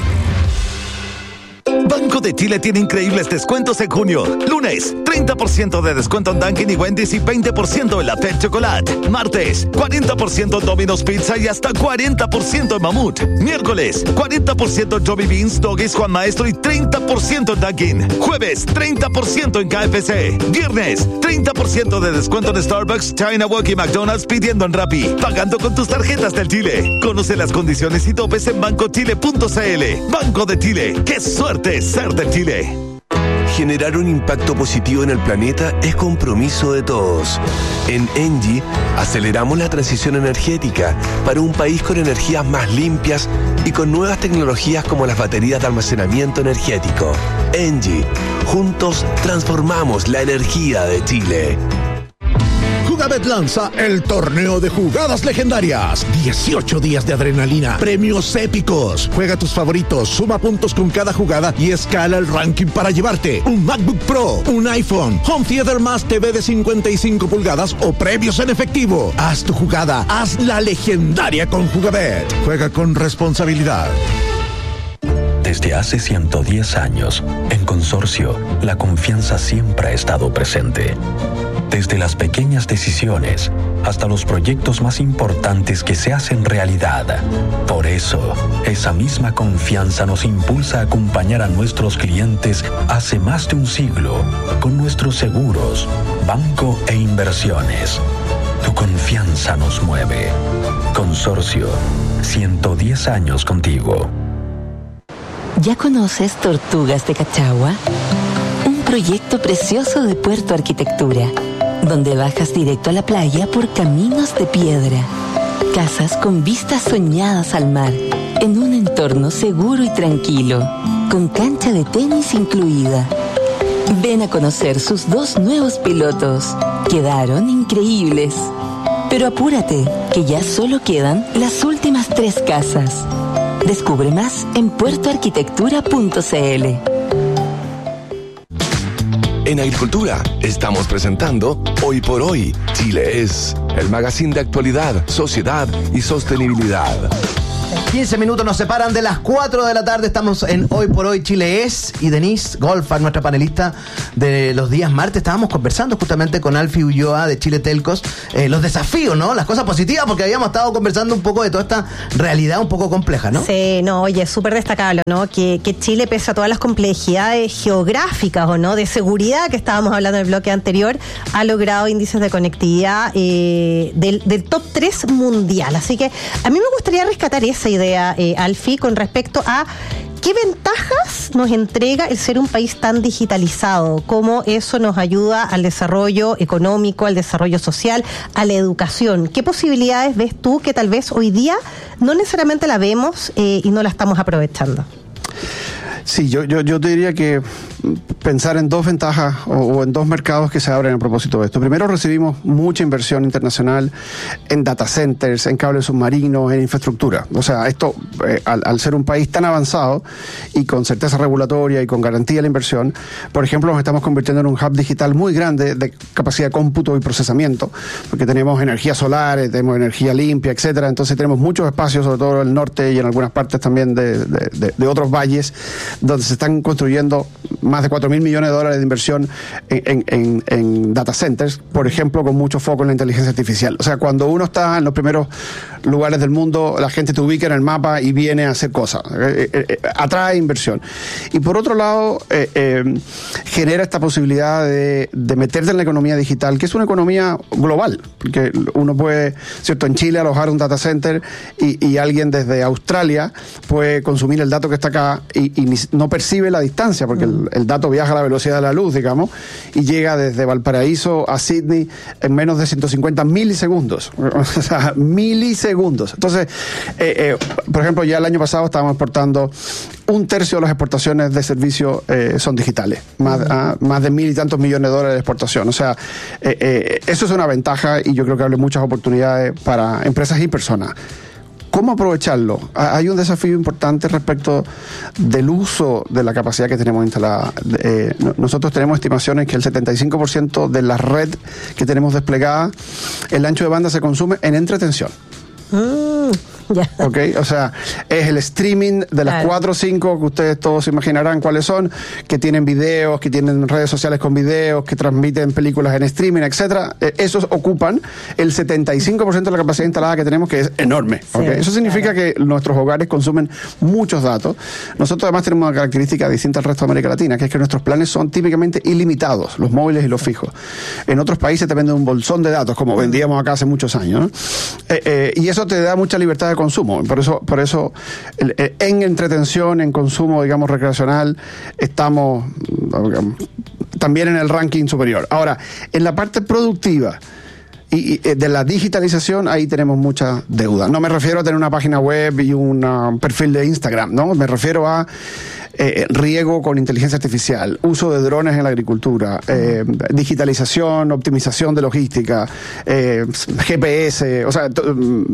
Banco de Chile tiene increíbles descuentos en junio. Lunes, treinta por ciento de descuento en Dunkin' y Wendy's y veinte por ciento en la Pet Chocolate. Martes, cuarenta por ciento en Domino's Pizza y hasta cuarenta por ciento en Mamut. Miércoles, cuarenta por ciento en Joby Beans, Doggies, Juan Maestro y treinta por ciento en Dunkin'. Jueves, treinta por ciento en K F C. Viernes, treinta por ciento de descuento en Starbucks, China Walk y McDonald's pidiendo en Rappi. Pagando con tus tarjetas del Chile. Conoce las condiciones y topes en banco chile punto c l. Banco de Chile. ¡Qué suerte ser de Chile! Generar un impacto positivo en el planeta es compromiso de todos. En Engie aceleramos la transición energética para un país con energías más limpias y con nuevas tecnologías como las baterías de almacenamiento energético. Engie, juntos transformamos la energía de Chile. Jugabet lanza el torneo de jugadas legendarias. dieciocho días de adrenalina, premios épicos. Juega tus favoritos, suma puntos con cada jugada y escala el ranking para llevarte un MacBook Pro, un iPhone, Home Theater más T V de cincuenta y cinco pulgadas o premios en efectivo. Haz tu jugada, haz la legendaria con Jugabet. Juega con responsabilidad. Desde hace ciento diez años, en Consorcio, la confianza siempre ha estado presente. Desde las pequeñas decisiones hasta los proyectos más importantes que se hacen realidad. Por eso, esa misma confianza nos impulsa a acompañar a nuestros clientes hace más de un siglo con nuestros seguros, banco e inversiones. Tu confianza nos mueve. Consorcio, ciento diez años contigo. ¿Ya conoces Tortugas de Cachagua? Un proyecto precioso de Puerto Arquitectura, donde bajas directo a la playa por caminos de piedra. Casas con vistas soñadas al mar, en un entorno seguro y tranquilo, con cancha de tenis incluida. Ven a conocer sus dos nuevos pilotos. Quedaron increíbles. Pero apúrate, que ya solo quedan las últimas tres casas. Descubre más en puerto arquitectura punto c l. En Agricultura estamos presentando Hoy por Hoy, Chile es, el magazine de actualidad, sociedad y sostenibilidad. quince minutos nos separan de las cuatro de la tarde. Estamos en Hoy por Hoy Chile es. Y Denise Golfar, nuestra panelista de los días martes, estábamos conversando justamente con Alfie Ulloa de Chile Telcos, eh, los desafíos, ¿no? Las cosas positivas, porque habíamos estado conversando un poco de toda esta realidad un poco compleja, ¿no? Sí, no, oye, súper destacable, ¿no? Que, que Chile, pese a todas las complejidades geográficas, ¿o no? De seguridad que estábamos hablando en el bloque anterior, ha logrado índices de conectividad eh, del, del top tres mundial. Así que a mí me gustaría rescatar esa idea, eh, Alfie, con respecto a qué ventajas nos entrega el ser un país tan digitalizado, cómo eso nos ayuda al desarrollo económico, al desarrollo social, a la educación. ¿Qué posibilidades ves tú que tal vez hoy día no necesariamente la vemos eh, y no la estamos aprovechando? Sí, yo, yo, yo te diría que pensar en dos ventajas o, o en dos mercados que se abren a propósito de esto. Primero, recibimos mucha inversión internacional en data centers, en cables submarinos, en infraestructura. O sea, esto, eh, al, al ser un país tan avanzado y con certeza regulatoria y con garantía de la inversión, por ejemplo, nos estamos convirtiendo en un hub digital muy grande de capacidad de cómputo y procesamiento, porque tenemos energía solar, tenemos energía limpia, etcétera. Entonces tenemos muchos espacios, sobre todo en el norte y en algunas partes también de, de, de, de otros valles, donde se están construyendo más de cuatro mil millones de dólares de inversión en, en, en data centers, por ejemplo, con mucho foco en la inteligencia artificial. O sea, cuando uno está en los primeros lugares del mundo, la gente te ubica en el mapa y viene a hacer cosas. Eh, eh, eh, atrae inversión. Y por otro lado, eh, eh, genera esta posibilidad de, de meterte en la economía digital, que es una economía global, porque uno puede, cierto, en Chile alojar un data center y, y alguien desde Australia puede consumir el dato que está acá y, y ni, no percibe la distancia, porque el, el dato viaja a la velocidad de la luz, digamos, y llega desde Valparaíso a Sydney en menos de ciento cincuenta milisegundos. O sea, milisegundos. Entonces, eh, eh, por ejemplo, ya el año pasado estábamos exportando un tercio de las exportaciones de servicios eh, son digitales, más, uh-huh. ah, más de mil y tantos millones de dólares de exportación. O sea, eh, eh, eso es una ventaja y yo creo que abre muchas oportunidades para empresas y personas. ¿Cómo aprovecharlo? Hay un desafío importante respecto del uso de la capacidad que tenemos instalada. Eh, nosotros tenemos estimaciones que el setenta y cinco por ciento de la red que tenemos desplegada, el ancho de banda se consume en entretención. Mm, yeah. Ok, o sea, es el streaming de las cuatro o cinco que ustedes todos imaginarán cuáles son, que tienen videos, que tienen redes sociales con videos, que transmiten películas en streaming, etcétera. Eh, esos ocupan el setenta y cinco por ciento de la capacidad instalada que tenemos, que es enorme. Sí, okay. Eso significa claro. que nuestros hogares consumen muchos datos. Nosotros además tenemos una característica distinta al resto de América Latina, que es que nuestros planes son típicamente ilimitados, los móviles y los fijos. En otros países te venden un bolsón de datos, como vendíamos acá hace muchos años, ¿no? Eh, eh, y eso te da mucha libertad de consumo. Por eso, por eso el, eh, en entretención, en consumo, digamos, recreacional, estamos digamos, también en el ranking superior. Ahora, en la parte productiva y, y de la digitalización, ahí tenemos mucha deuda. No me refiero a tener una página web y un uh, perfil de Instagram, ¿no? Me refiero a Eh, riego con inteligencia artificial, uso de drones en la agricultura, eh, digitalización, optimización de logística, eh, G P S, o sea, t-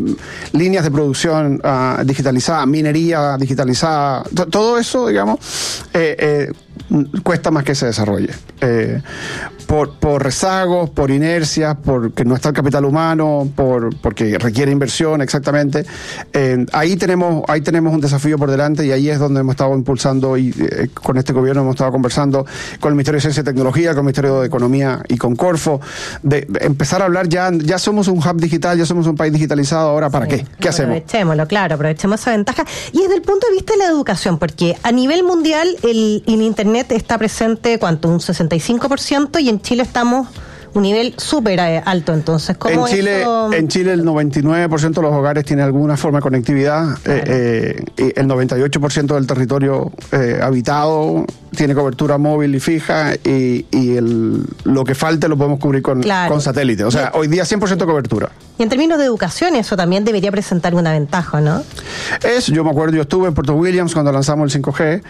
líneas de producción uh, digitalizada, minería digitalizada, t- todo eso, digamos, eh, eh, cuesta más que se desarrolle. Eh, por, por rezagos, por inercias, porque no está el capital humano, por porque requiere inversión, exactamente. Eh, ahí tenemos ahí tenemos un desafío por delante y ahí es donde hemos estado impulsando y eh, con este gobierno hemos estado conversando con el Ministerio de Ciencia y Tecnología, con el Ministerio de Economía y con Corfo, de, de empezar a hablar ya, ya somos un hub digital, ya somos un país digitalizado, ahora ¿para sí, qué? ¿Qué hacemos? Aprovechémoslo, claro, aprovechemos esa ventaja. Y desde el punto de vista de la educación, porque a nivel mundial el, el Internet está presente, ¿cuánto? Un sesenta y cinco por ciento y en Chile estamos un nivel súper alto, entonces, ¿cómo en Chile, eso? En Chile el noventa y nueve por ciento de los hogares tiene alguna forma de conectividad, claro. eh, eh, el noventa y ocho por ciento del territorio eh, habitado tiene cobertura móvil y fija, y, y el, lo que falte lo podemos cubrir con, claro. con satélite. O sea, hoy día cien por ciento cobertura. Y en términos de educación, eso también debería presentar una ventaja, ¿no? Es, yo me acuerdo, yo estuve en Puerto Williams cuando lanzamos el cinco G, eh,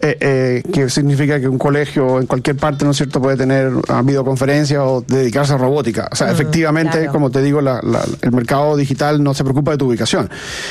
eh, que significa que un colegio en cualquier parte, ¿no es cierto?, puede tener videoconferencias o dedicarse a robótica. O sea, mm, efectivamente, claro. como te digo, la, la, el mercado digital no se preocupa de tu ubicación.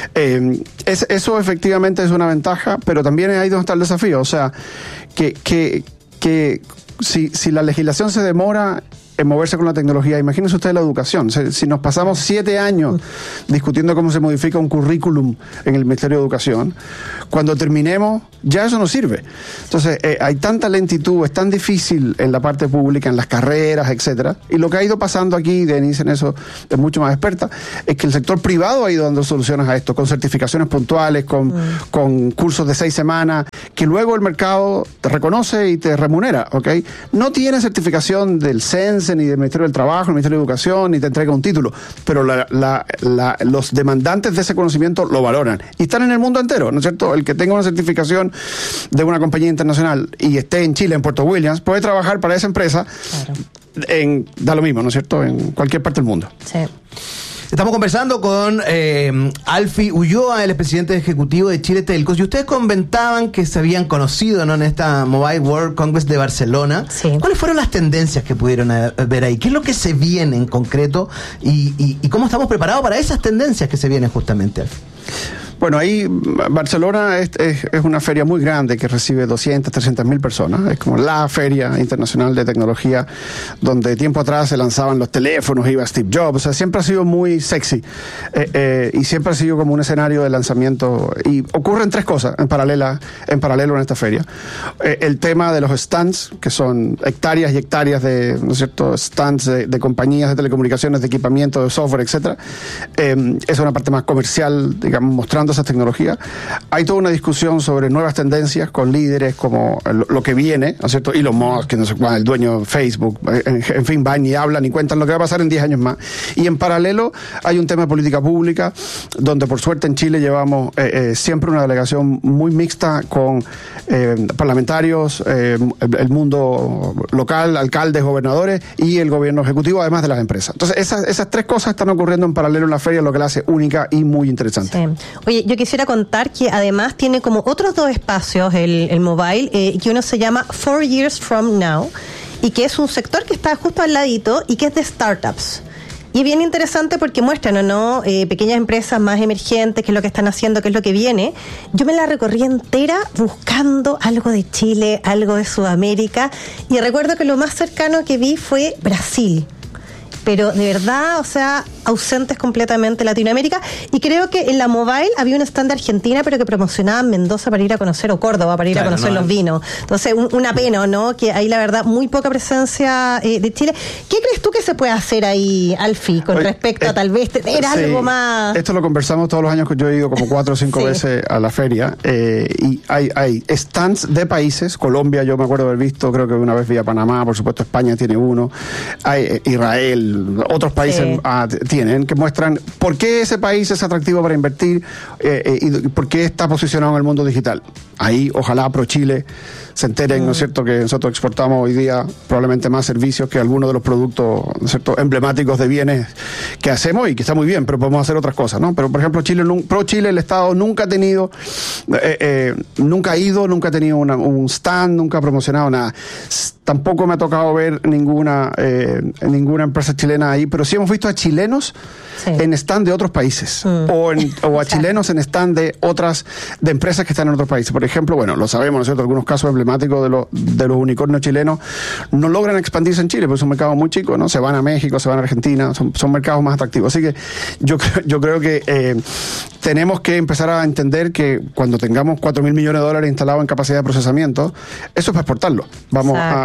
Eh, es, eso efectivamente es una ventaja, pero también ahí donde está el desafío. O sea, que, que, que si, si la legislación se demora en moverse con la tecnología, imagínense ustedes la educación. Si, si nos pasamos siete años discutiendo cómo se modifica un currículum en el Ministerio de Educación, cuando terminemos, ya eso no sirve. Entonces, eh, hay tanta lentitud, es tan difícil en la parte pública, en las carreras, etcétera. Y lo que ha ido pasando aquí, Denise en eso es mucho más experta, es que el sector privado ha ido dando soluciones a esto, con certificaciones puntuales, con, mm. con cursos de seis semanas, que luego el mercado te reconoce y te remunera, ¿ok? No tiene certificación del CENSE, ni del Ministerio del Trabajo, ni del Ministerio de Educación, ni te entrega un título, pero la, la, la, los demandantes de ese conocimiento lo valoran. Y están en el mundo entero, ¿no es cierto? El que tenga una certificación de una compañía internacional y esté en Chile, en Puerto Williams, puede trabajar para esa empresa, claro. en, da lo mismo, ¿no es cierto?, en cualquier parte del mundo. Sí. Estamos conversando con eh, Alfie Ulloa, el presidente ejecutivo de Chile Telcos, y ustedes comentaban que se habían conocido, ¿no?, en esta Mobile World Congress de Barcelona. Sí. ¿Cuáles fueron las tendencias que pudieron ver ahí? ¿Qué es lo que se viene en concreto? ¿Y, y, y cómo estamos preparados para esas tendencias que se vienen justamente, Alfie? Bueno, ahí Barcelona es, es, es una feria muy grande que recibe doscientas, trescientas mil personas. Es como la feria internacional de tecnología donde tiempo atrás se lanzaban los teléfonos, iba Steve Jobs. O sea, siempre ha sido muy sexy eh, eh, y siempre ha sido como un escenario de lanzamiento. Y ocurren tres cosas en, paralela, en paralelo en esta feria. Eh, el tema de los stands, que son hectáreas y hectáreas de, ¿no es cierto?, stands de, de compañías de telecomunicaciones, de equipamiento, de software, etcétera. Eh, es una parte más comercial, digamos, mostrando esas tecnologías. Hay toda una discusión sobre nuevas tendencias con líderes como lo, lo que viene, ¿no es cierto? Elon Musk, que no sé cuál, el dueño de Facebook, en, en fin, van y hablan y cuentan lo que va a pasar en diez años más. Y en paralelo hay un tema de política pública, donde por suerte en Chile llevamos eh, eh, siempre una delegación muy mixta con eh, parlamentarios, eh, el, el mundo local, alcaldes, gobernadores y el gobierno ejecutivo, además de las empresas. Entonces, esas, esas tres cosas están ocurriendo en paralelo en la feria, lo que la hace única y muy interesante. Sí. Oye, yo quisiera contar que además tiene como otros dos espacios el, el mobile, eh, que uno se llama Four Years From Now, y que es un sector que está justo al ladito y que es de startups. Y es bien interesante porque muestran, ¿o no?, eh, pequeñas empresas más emergentes, qué es lo que están haciendo, qué es lo que viene. Yo me la recorrí entera buscando algo de Chile, algo de Sudamérica, y recuerdo que lo más cercano que vi fue Brasil. Pero de verdad, o sea, ausentes completamente Latinoamérica. Y creo que en la Mobile había un stand de Argentina, pero que promocionaban Mendoza para ir a conocer, o Córdoba para ir claro, a conocer no, los vinos. Entonces, un, una pena, ¿no?, que hay, la verdad, muy poca presencia eh, de Chile. ¿Qué crees tú que se puede hacer ahí, Alfie, con Oye, respecto eh, a tal vez tener sí, algo más? Esto lo conversamos todos los años que yo he ido como cuatro o cinco sí. veces a la feria. Eh, y hay, hay stands de países. Colombia, yo me acuerdo haber visto, creo que una vez vi a Panamá, por supuesto España tiene uno. Hay eh, Israel, otros países sí. ah, tienen, que muestran por qué ese país es atractivo para invertir eh, eh, y por qué está posicionado en el mundo digital. Ahí, ojalá ProChile se enteren, mm. ¿no es cierto?, que nosotros exportamos hoy día probablemente más servicios que algunos de los productos, ¿no es cierto?, emblemáticos de bienes que hacemos, y que está muy bien, pero podemos hacer otras cosas, ¿no? Pero, por ejemplo, Chile, ProChile, el Estado nunca ha tenido, eh, eh, nunca ha ido, nunca ha tenido una, un stand, nunca ha promocionado nada. Tampoco me ha tocado ver ninguna eh, ninguna empresa chilena ahí, pero sí hemos visto a chilenos sí. en stand de otros países, mm. o, en, o a chilenos en stand de otras, de empresas que están en otros países. Por ejemplo, bueno, lo sabemos, ¿no es cierto?, algunos casos emblemáticos de, lo, de los unicornios chilenos no logran expandirse en Chile, porque es un mercado muy chico, ¿no? Se van a México, se van a Argentina, son, son mercados más atractivos. Así que yo, yo creo que eh, tenemos que empezar a entender que cuando tengamos cuatro mil millones de dólares instalados en capacidad de procesamiento, eso es para exportarlo. Vamos a,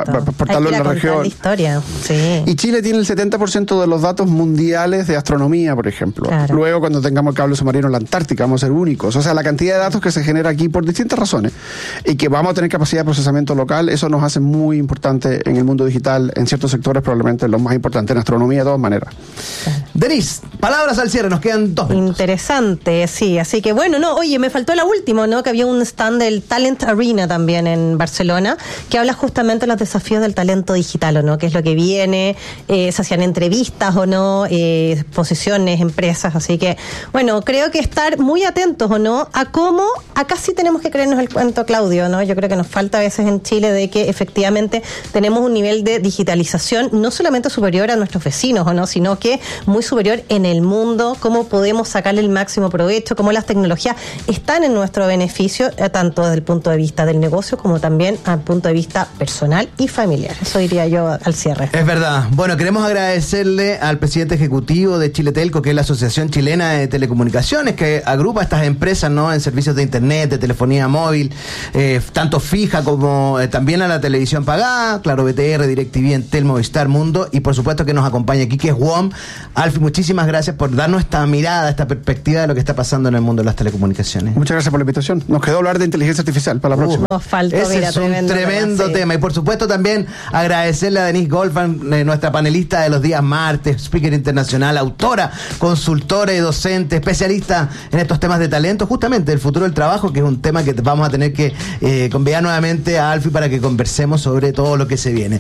para exportarlo en la región. La historia. Sí. Y Chile tiene el setenta por ciento de los datos mundiales de astronomía, por ejemplo. Claro. Luego, cuando tengamos el cable submarino en la Antártica, vamos a ser únicos. O sea, la cantidad de datos que se genera aquí por distintas razones y que vamos a tener capacidad de procesamiento local, eso nos hace muy importante en el mundo digital, en ciertos sectores probablemente lo más importante, en astronomía de todas maneras. Claro. Denise, palabras al cierre, nos quedan dos minutos. Interesante, sí, así que bueno, no, oye, me faltó la última, ¿no? Que había un stand del Talent Arena también en Barcelona, que habla justamente de los desafíos del talento digital, ¿o no? ¿Qué es lo que viene? Eh, se hacían entrevistas o no, eh, exposiciones, empresas, así que, bueno, creo que estar muy atentos, ¿o no? A cómo, acá sí tenemos que creernos el cuento, Claudio, ¿no? Yo creo que nos falta a veces en Chile de que efectivamente tenemos un nivel de digitalización no solamente superior a nuestros vecinos, ¿o no? Sino que muy superior en el mundo, cómo podemos sacarle el máximo provecho, cómo las tecnologías están en nuestro beneficio, tanto desde el punto de vista del negocio como también al punto de vista personal y familiar. Eso diría yo al cierre. Es verdad. Bueno, queremos agradecerle al presidente ejecutivo de Chile Telco, que es la Asociación Chilena de Telecomunicaciones, que agrupa estas empresas, ¿no?, en servicios de internet, de telefonía móvil, eh, tanto fija como eh, también a la televisión pagada, Claro, B T R, DirecTV, Entel, Movistar, Mundo, y por supuesto que nos acompaña aquí, que es W O M. Alfie, muchísimas gracias por darnos esta mirada, esta perspectiva de lo que está pasando en el mundo de las telecomunicaciones. Muchas gracias por la invitación. Nos quedó hablar de inteligencia artificial para la próxima. Uh, nos faltó, Ese mira, es un tremendo, tremendo tema, tema. sí. Y por supuesto también agradecerle a Denise Goldfarb, eh, nuestra panelista de los días martes, speaker internacional, autora, consultora y docente, especialista en estos temas de talento, justamente el futuro del trabajo, que es un tema que vamos a tener que eh, convidar nuevamente a Alfie para que conversemos sobre todo lo que se viene.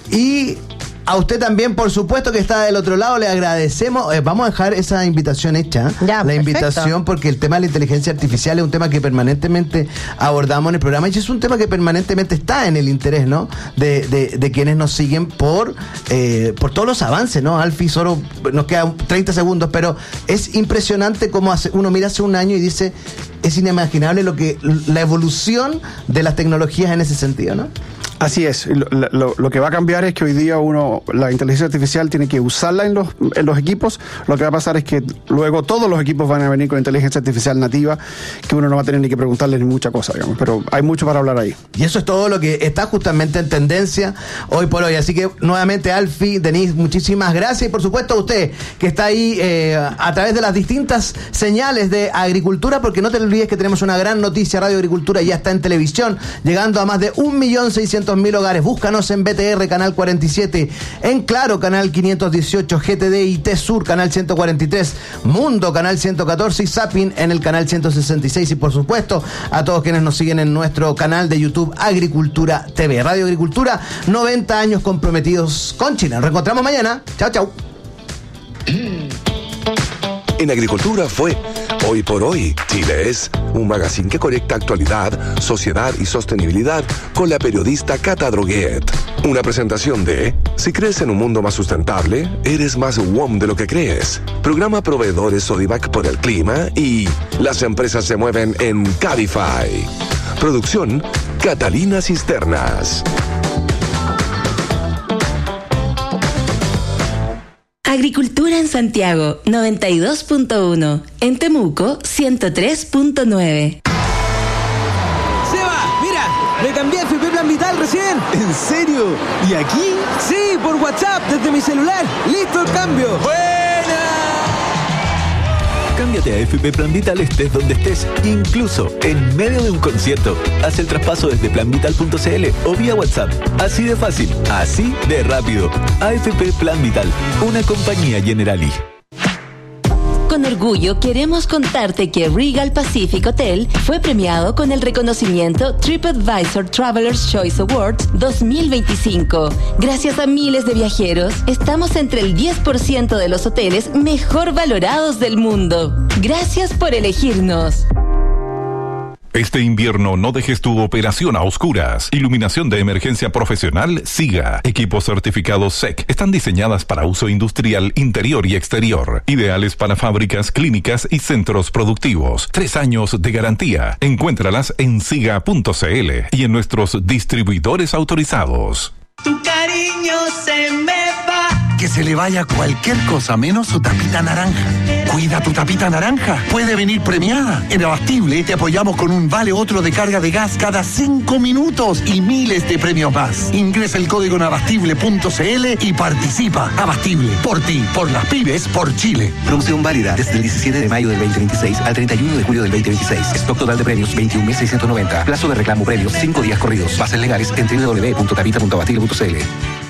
Y a usted también, por supuesto, que está del otro lado, le agradecemos. Eh, vamos a dejar esa invitación hecha. Ya, la perfecto. invitación, porque el tema de la inteligencia artificial es un tema que permanentemente abordamos en el programa y es un tema que permanentemente está en el interés, ¿no?, de, de, de quienes nos siguen por eh, por todos los avances, ¿no? Alfie, solo nos quedan treinta segundos, pero es impresionante cómo hace, uno mira hace un año y dice, es inimaginable lo que la evolución de las tecnologías en ese sentido, ¿no? Así es. Lo, lo, lo que va a cambiar es que hoy día uno, la inteligencia artificial tiene que usarla en los, en los equipos. Lo que va a pasar es que luego todos los equipos van a venir con inteligencia artificial nativa, que uno no va a tener ni que preguntarle ni mucha cosa, digamos. Pero hay mucho para hablar ahí. Y eso es todo lo que está justamente en tendencia hoy por hoy. Así que nuevamente, Alfie, Denise, muchísimas gracias. Y por supuesto a usted que está ahí eh, a través de las distintas señales de Agricultura, porque no te olvides que tenemos una gran noticia. Radio Agricultura ya está en televisión, llegando a más de un millón seiscientos mil hogares. Búscanos en B T R, canal cuarenta y siete, en Claro, canal quinientos dieciocho, G T D y T Sur, canal ciento cuarenta y tres, Mundo, canal ciento catorce y Zapping en el canal ciento sesenta y seis. Y por supuesto, a todos quienes nos siguen en nuestro canal de YouTube Agricultura T V. Radio Agricultura, noventa años comprometidos con Chile. Nos reencontramos mañana. Chao, chao. En Agricultura fue Hoy por Hoy. Chile es un magazine que conecta actualidad, sociedad y sostenibilidad con la periodista Cata Droguet. Una presentación de Si crees en un mundo más sustentable, eres más W O M de lo que crees. Programa Proveedores Sodimac por el clima y Las empresas se mueven en Cabify. Producción Catalina Cisternas. Agricultura en Santiago, noventa y dos punto uno. En Temuco, ciento tres punto nueve. ¡Seba! ¡Mira! ¡Me cambié a F P Plan Vital recién! ¿En serio? ¿Y aquí? Sí, por WhatsApp, desde mi celular. ¡Listo el cambio! ¡Buena! Cámbiate a F P Plan Vital estés donde estés, incluso en medio de un concierto. Haz el traspaso desde plan vital punto c l o vía WhatsApp. Así de fácil, así de rápido. A F P Plan Vital, una compañía Generali. Con orgullo queremos contarte que Regal Pacific Hotel fue premiado con el reconocimiento TripAdvisor Traveler's Choice Awards dos mil veinticinco. Gracias a miles de viajeros, estamos entre el diez por ciento de los hoteles mejor valorados del mundo. Gracias por elegirnos. Este invierno no dejes tu operación a oscuras. Iluminación de emergencia profesional SIGA. Equipos certificados S E C. Están diseñadas para uso industrial interior y exterior. Ideales para fábricas, clínicas y centros productivos. Tres años de garantía. Encuéntralas en siga punto c l y en nuestros distribuidores autorizados. Tu cariño se me va. que se le vaya cualquier cosa menos su tapita naranja. Cuida tu tapita naranja. Puede venir premiada. En Abastible te apoyamos con un vale otro de carga de gas cada cinco minutos y miles de premios más. Ingresa el código en abastible punto c l y participa. Abastible. Por ti, por las pymes, por Chile. Promoción válida desde el diecisiete de mayo del veinte veintiséis al treinta y uno de julio del veinte veintiséis. Stock total de premios veintiún mil seiscientos noventa. Plazo de reclamo premios cinco días corridos. Bases legales en doble u doble u doble u punto tapita punto abastible punto c l.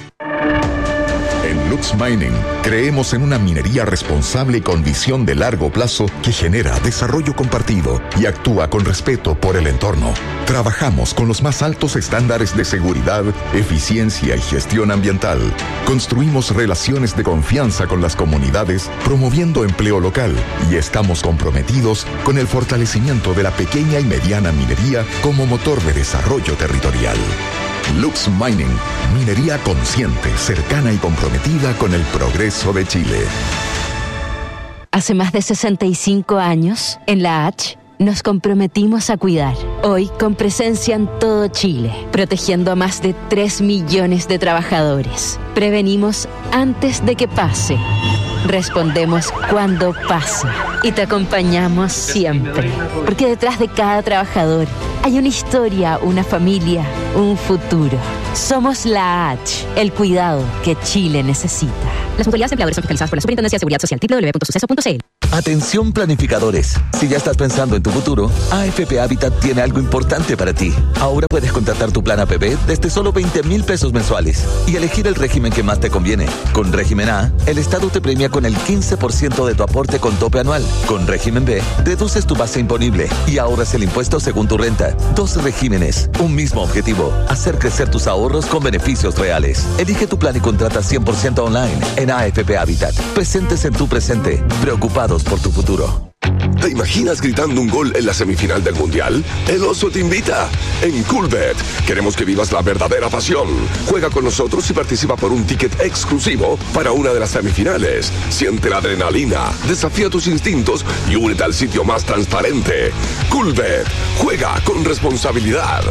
En Lux Mining creemos en una minería responsable y con visión de largo plazo que genera desarrollo compartido y actúa con respeto por el entorno. Trabajamos con los más altos estándares de seguridad, eficiencia y gestión ambiental. Construimos relaciones de confianza con las comunidades, promoviendo empleo local, y estamos comprometidos con el fortalecimiento de la pequeña y mediana minería como motor de desarrollo territorial. Lux Mining, minería consciente, cercana y comprometida con el progreso de Chile. Hace más de sesenta y cinco años, en la H, nos comprometimos a cuidar. Hoy, con presencia en todo Chile, protegiendo a más de tres millones de trabajadores. Prevenimos antes de que pase. Respondemos cuando pasa. Y te acompañamos siempre. Porque detrás de cada trabajador hay una historia, una familia, un futuro. Somos la H, el cuidado que Chile necesita. Las mutualidades empleadores son fiscalizadas por la Superintendencia de Seguridad Social. doble u doble u doble u punto suceso punto c l. Atención planificadores. Si ya estás pensando en tu futuro, A F P Habitat tiene algo importante para ti. Ahora puedes contratar tu plan A P B desde solo veinte mil pesos mensuales y elegir el régimen que más te conviene. Con régimen A, el Estado te premia con el quince por ciento de tu aporte con tope anual. Con régimen B, reduces tu base imponible y ahorras el impuesto según tu renta. Dos regímenes, un mismo objetivo: hacer crecer tus ahorros con beneficios reales. Elige tu plan y contrata cien por ciento online en A F P Habitat. Presentes en tu presente, preocupados por tu futuro. ¿Te imaginas gritando un gol en la semifinal del Mundial? El Oso te invita. En Coolbet queremos que vivas la verdadera pasión. Juega con nosotros y participa por un ticket exclusivo para una de las semifinales. Siente la adrenalina, desafía tus instintos y únete al sitio más transparente. Coolbet. Juega con responsabilidad.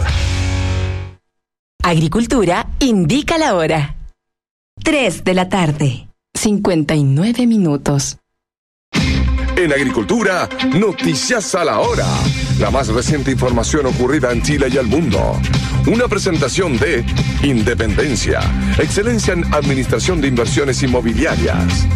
Agricultura indica la hora. tres de la tarde. cincuenta y nueve minutos. En Agricultura, noticias a la hora. La más reciente información ocurrida en Chile y el mundo. Una presentación de Independencia, excelencia en administración de inversiones inmobiliarias.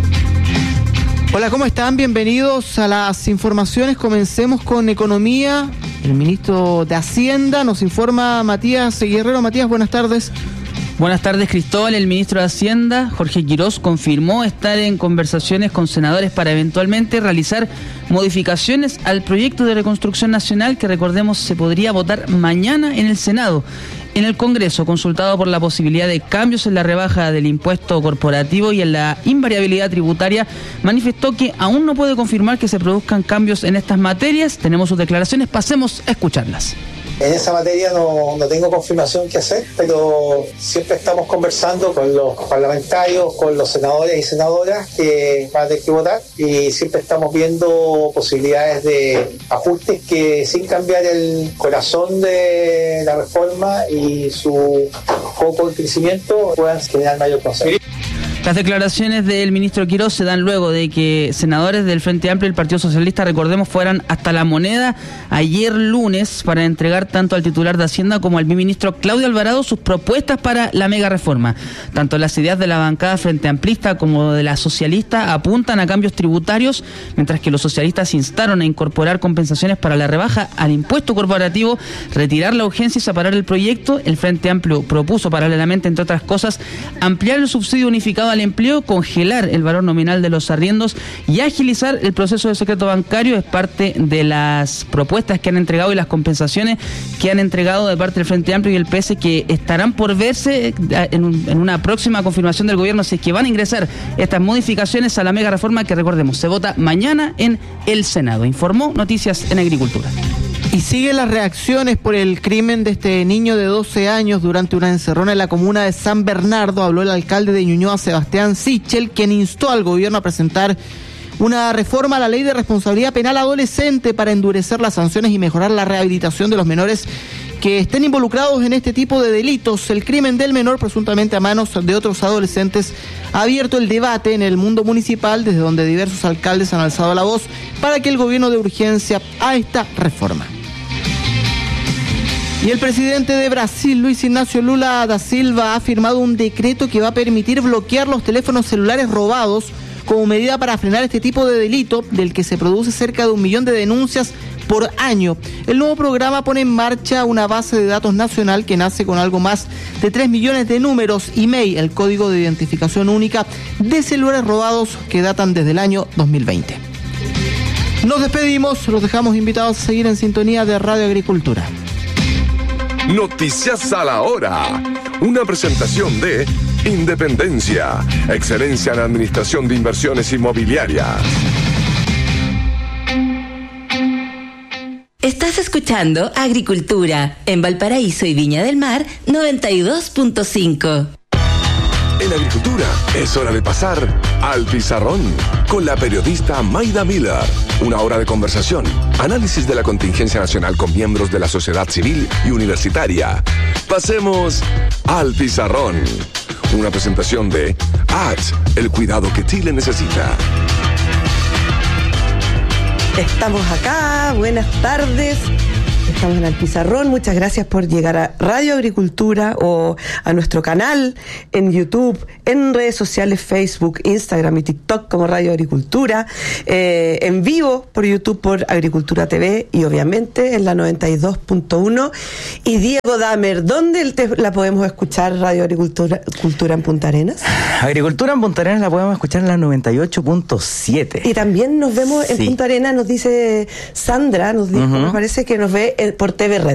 Hola, ¿cómo están? Bienvenidos a las informaciones. Comencemos con economía. El ministro de Hacienda nos informa Matías Guerrero. Matías, buenas tardes. Buenas tardes, Cristóbal. El ministro de Hacienda, Jorge Quirós, confirmó estar en conversaciones con senadores para eventualmente realizar modificaciones al proyecto de reconstrucción nacional que, recordemos, se podría votar mañana en el Senado. En el Congreso, consultado por la posibilidad de cambios en la rebaja del impuesto corporativo y en la invariabilidad tributaria, manifestó que aún no puede confirmar que se produzcan cambios en estas materias. Tenemos sus declaraciones, pasemos a escucharlas. En esa materia no, no tengo confirmación que hacer, pero siempre estamos conversando con los parlamentarios, con los senadores y senadoras que van a tener que votar, y siempre estamos viendo posibilidades de ajustes que, sin cambiar el corazón de la reforma y su foco de crecimiento, puedan generar mayor consenso. Las declaraciones del ministro Quirós se dan luego de que senadores del Frente Amplio y el Partido Socialista, recordemos, fueran hasta La Moneda ayer lunes para entregar tanto al titular de Hacienda como al ministro Claudio Alvarado sus propuestas para la mega reforma. Tanto las ideas de la bancada Frente Amplista como de la socialista apuntan a cambios tributarios, mientras que los socialistas instaron a incorporar compensaciones para la rebaja al impuesto corporativo, retirar la urgencia y separar el proyecto. El Frente Amplio propuso paralelamente, entre otras cosas, ampliar el subsidio unificado al empleo, congelar el valor nominal de los arriendos y agilizar el proceso de secreto bancario. Es parte de las propuestas que han entregado y las compensaciones que han entregado de parte del Frente Amplio y el P S, que estarán por verse en, un, en una próxima confirmación del gobierno, si es que van a ingresar estas modificaciones a la mega reforma que, recordemos, se vota mañana en el Senado. Informó Noticias en Agricultura. Y siguen las reacciones por el crimen de este niño de doce años durante una encerrona en la comuna de San Bernardo. Habló el alcalde de Ñuñoa, Sebastián Sichel, quien instó al gobierno a presentar una reforma a la ley de responsabilidad penal adolescente para endurecer las sanciones y mejorar la rehabilitación de los menores que estén involucrados en este tipo de delitos. El crimen del menor, presuntamente a manos de otros adolescentes, ha abierto el debate en el mundo municipal, desde donde diversos alcaldes han alzado la voz para que el gobierno dé urgencia a esta reforma. Y el presidente de Brasil, Luis Ignacio Lula da Silva, ha firmado un decreto que va a permitir bloquear los teléfonos celulares robados como medida para frenar este tipo de delito, del que se produce cerca de un millón de denuncias por año. El nuevo programa pone en marcha una base de datos nacional que nace con algo más de tres millones de números I M E I, el código de identificación única de celulares robados que datan desde el año dos mil veinte. Nos despedimos, los dejamos invitados a seguir en sintonía de Radio Agricultura. Noticias a la hora. Una presentación de Independencia, excelencia en administración de inversiones inmobiliarias. Estás escuchando Agricultura en Valparaíso y Viña del Mar noventa y dos punto cinco. En Agricultura es hora de pasar al pizarrón con la periodista Maida Miller. Una hora de conversación, análisis de la contingencia nacional con miembros de la sociedad civil y universitaria. Pasemos al pizarrón. Una presentación de A T S, el cuidado que Chile necesita. Estamos acá, buenas tardes. Estamos en el pizarrón. Muchas gracias por llegar a Radio Agricultura o a nuestro canal en YouTube, en redes sociales, Facebook, Instagram y TikTok como Radio Agricultura, eh, en vivo por YouTube por Agricultura T V y obviamente en la noventa y dos punto uno. Y Diego Damer, ¿dónde te, la podemos escuchar Radio Agricultura Cultura en Punta Arenas? Agricultura en Punta Arenas la podemos escuchar en la noventa y ocho punto siete. Y también nos vemos en sí. Punta Arenas, nos dice Sandra, nos dijo, uh-huh. me parece que nos ve por T V Red.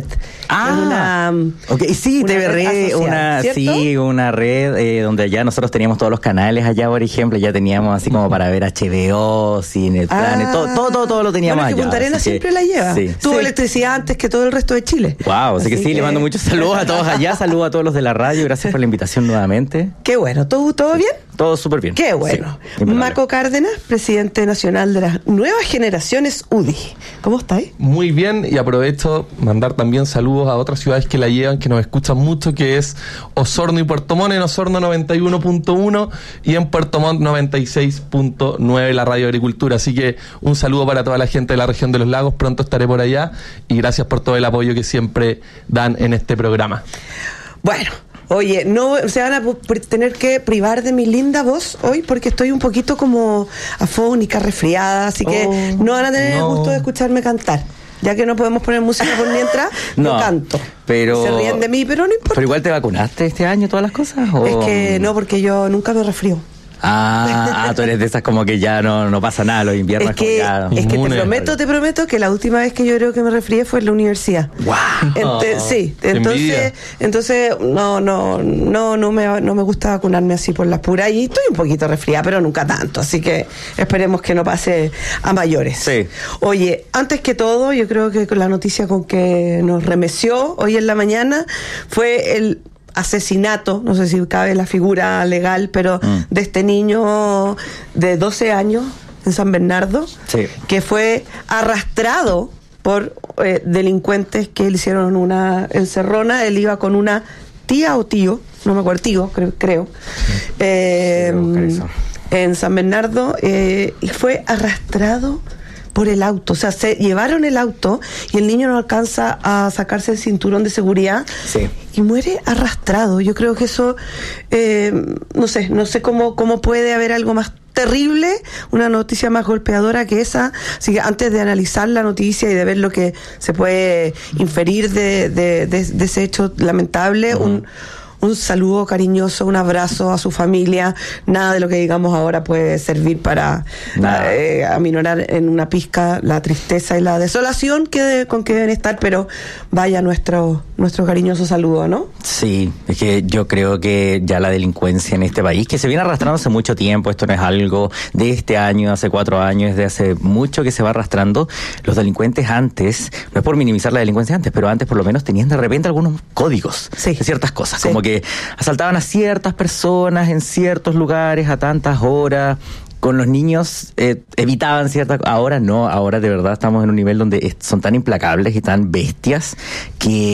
Ah, una, okay. sí, una T V Red, red una, sí, una red eh, donde ya nosotros teníamos todos los canales allá, por ejemplo, ya teníamos así como para ver H B O, Cine Planet, ah, todo, todo, todo, todo lo teníamos bueno, allá. Que Punta Arenas siempre que, la lleva. Sí. Tuvo sí. electricidad antes que todo el resto de Chile. Wow, así, así que sí, que... le mando muchos saludos a todos allá, saludos a todos los de la radio, gracias por la invitación nuevamente. Qué bueno, ¿todo, todo bien? Todo súper bien. Qué bueno. Sí, Maco Cárdenas, presidente nacional de las nuevas generaciones U D I. ¿Cómo estáis? Muy bien, y aprovecho mandar también saludos a otras ciudades que la llevan, que nos escuchan mucho, que es Osorno y Puerto Montt. En Osorno noventa y uno punto uno y en Puerto Montt noventa y seis punto nueve la Radio Agricultura. Así que un saludo para toda la gente de la región de los lagos. Pronto estaré por allá y gracias por todo el apoyo que siempre dan en este programa. Bueno, oye, no se van a tener que privar de mi linda voz hoy porque estoy un poquito como afónica, resfriada, así que oh, no van a tener no. el gusto de escucharme cantar. Ya que no podemos poner música por mientras, no, yo canto. Pero, se ríen de mí, pero no importa. ¿Pero igual te vacunaste este año todas las cosas? ¿O? Es que no, porque yo nunca me resfrío. Ah, ah, tú eres de esas como que ya no, no pasa nada, los inviernos es que, ya, es que te prometo, te prometo que la última vez que yo creo que me resfrié fue en la universidad. Wow. Ent- sí, entonces, entonces no, no, no, no me, no me gusta vacunarme así por las puras y estoy un poquito resfriada, pero nunca tanto, así que esperemos que no pase a mayores. Sí. Oye, antes que todo, yo creo que la noticia con que nos remeció hoy en la mañana fue el asesinato, no sé si cabe la figura legal, pero mm. de este niño de doce años en San Bernardo, sí. que fue arrastrado por eh, delincuentes que le hicieron una encerrona. Él iba con una tía o tío, no me acuerdo, tío, creo, creo eh, sí, en San Bernardo, eh, y fue arrastrado por el auto, o sea, se llevaron el auto y el niño no alcanza a sacarse el cinturón de seguridad sí. y muere arrastrado. Yo creo que eso, eh, no sé, no sé cómo, cómo puede haber algo más terrible, una noticia más golpeadora que esa. Así que antes de analizar la noticia y de ver lo que se puede inferir de, de, de, de ese hecho lamentable, uh-huh. un un saludo cariñoso, un abrazo a su familia. Nada de lo que digamos ahora puede servir para eh, aminorar en una pizca la tristeza y la desolación que de, con que deben estar, pero vaya nuestro nuestro cariñoso saludo, ¿no? Sí, es que yo creo que ya la delincuencia en este país, que se viene arrastrando hace mucho tiempo, esto no es algo de este año, hace cuatro años, es de hace mucho que se va arrastrando. Los delincuentes antes, no es por minimizar la delincuencia antes, pero antes por lo menos tenían de repente algunos códigos sí. de ciertas cosas, sí. como que asaltaban a ciertas personas en ciertos lugares a tantas horas. Con los niños eh, evitaban ciertas... Ahora no, ahora de verdad estamos en un nivel donde son tan implacables y tan bestias que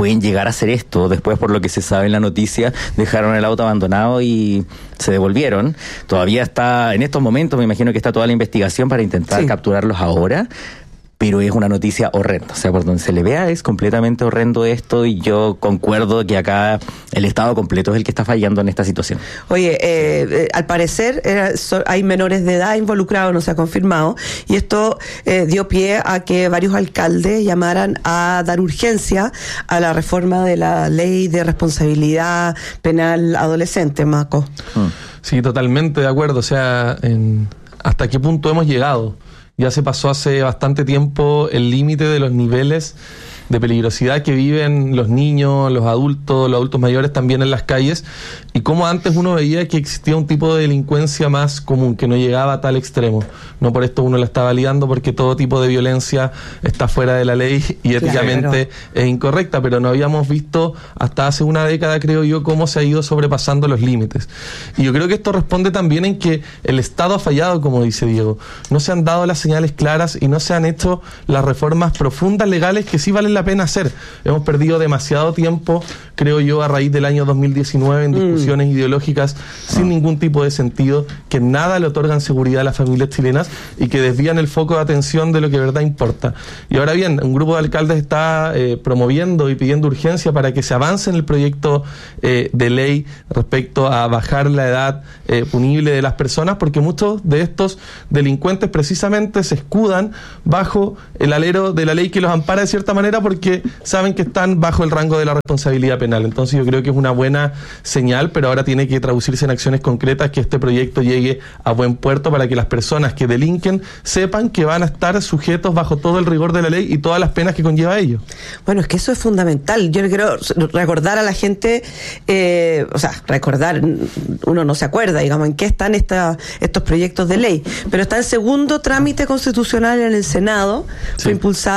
pueden llegar a hacer esto. Después, por lo que se sabe en la noticia, dejaron el auto abandonado y se devolvieron. Todavía está, en estos momentos, me imagino que está toda la investigación para intentar sí. capturarlos ahora. Pero es una noticia horrenda, o sea, por donde se le vea es completamente horrendo esto, y yo concuerdo que acá el Estado completo es el que está fallando en esta situación. Oye, eh, eh, al parecer eh, so, hay menores de edad involucrados, no se ha confirmado, y esto eh, dio pie a que varios alcaldes llamaran a dar urgencia a la reforma de la ley de responsabilidad penal adolescente, Maco. Sí, totalmente de acuerdo, o sea, en, ¿hasta qué punto hemos llegado? Ya se pasó hace bastante tiempo el límite de los niveles de peligrosidad que viven los niños, los adultos, los adultos mayores también en las calles, y como antes uno veía que existía un tipo de delincuencia más común, que no llegaba a tal extremo. No por esto uno la está validando, porque todo tipo de violencia está fuera de la ley y éticamente claro. es incorrecta, pero no habíamos visto hasta hace una década, creo yo, cómo se ha ido sobrepasando los límites. Y yo creo que esto responde también en que el Estado ha fallado, como dice Diego. No se han dado las señales claras y no se han hecho las reformas profundas legales que sí valen la pena hacer. Hemos perdido demasiado tiempo, creo yo, a raíz del año dos mil diecinueve en discusiones mm. ideológicas sin ningún tipo de sentido, que nada le otorgan seguridad a las familias chilenas y que desvían el foco de atención de lo que de verdad importa. Y ahora bien, un grupo de alcaldes está eh, promoviendo y pidiendo urgencia para que se avance en el proyecto eh, de ley respecto a bajar la edad eh, punible de las personas, porque muchos de estos delincuentes precisamente se escudan bajo el alero de la ley que los ampara de cierta manera, porque saben que están bajo el rango de la responsabilidad penal. Entonces yo creo que es una buena señal, pero ahora tiene que traducirse en acciones concretas, que este proyecto llegue a buen puerto para que las personas que delinquen sepan que van a estar sujetos bajo todo el rigor de la ley y todas las penas que conlleva ello. Bueno, es que eso es fundamental. Yo quiero recordar a la gente, eh, o sea, recordar, uno no se acuerda, digamos, en qué están esta, estos proyectos de ley, pero está en segundo trámite constitucional en el Senado, sí. fue impulsado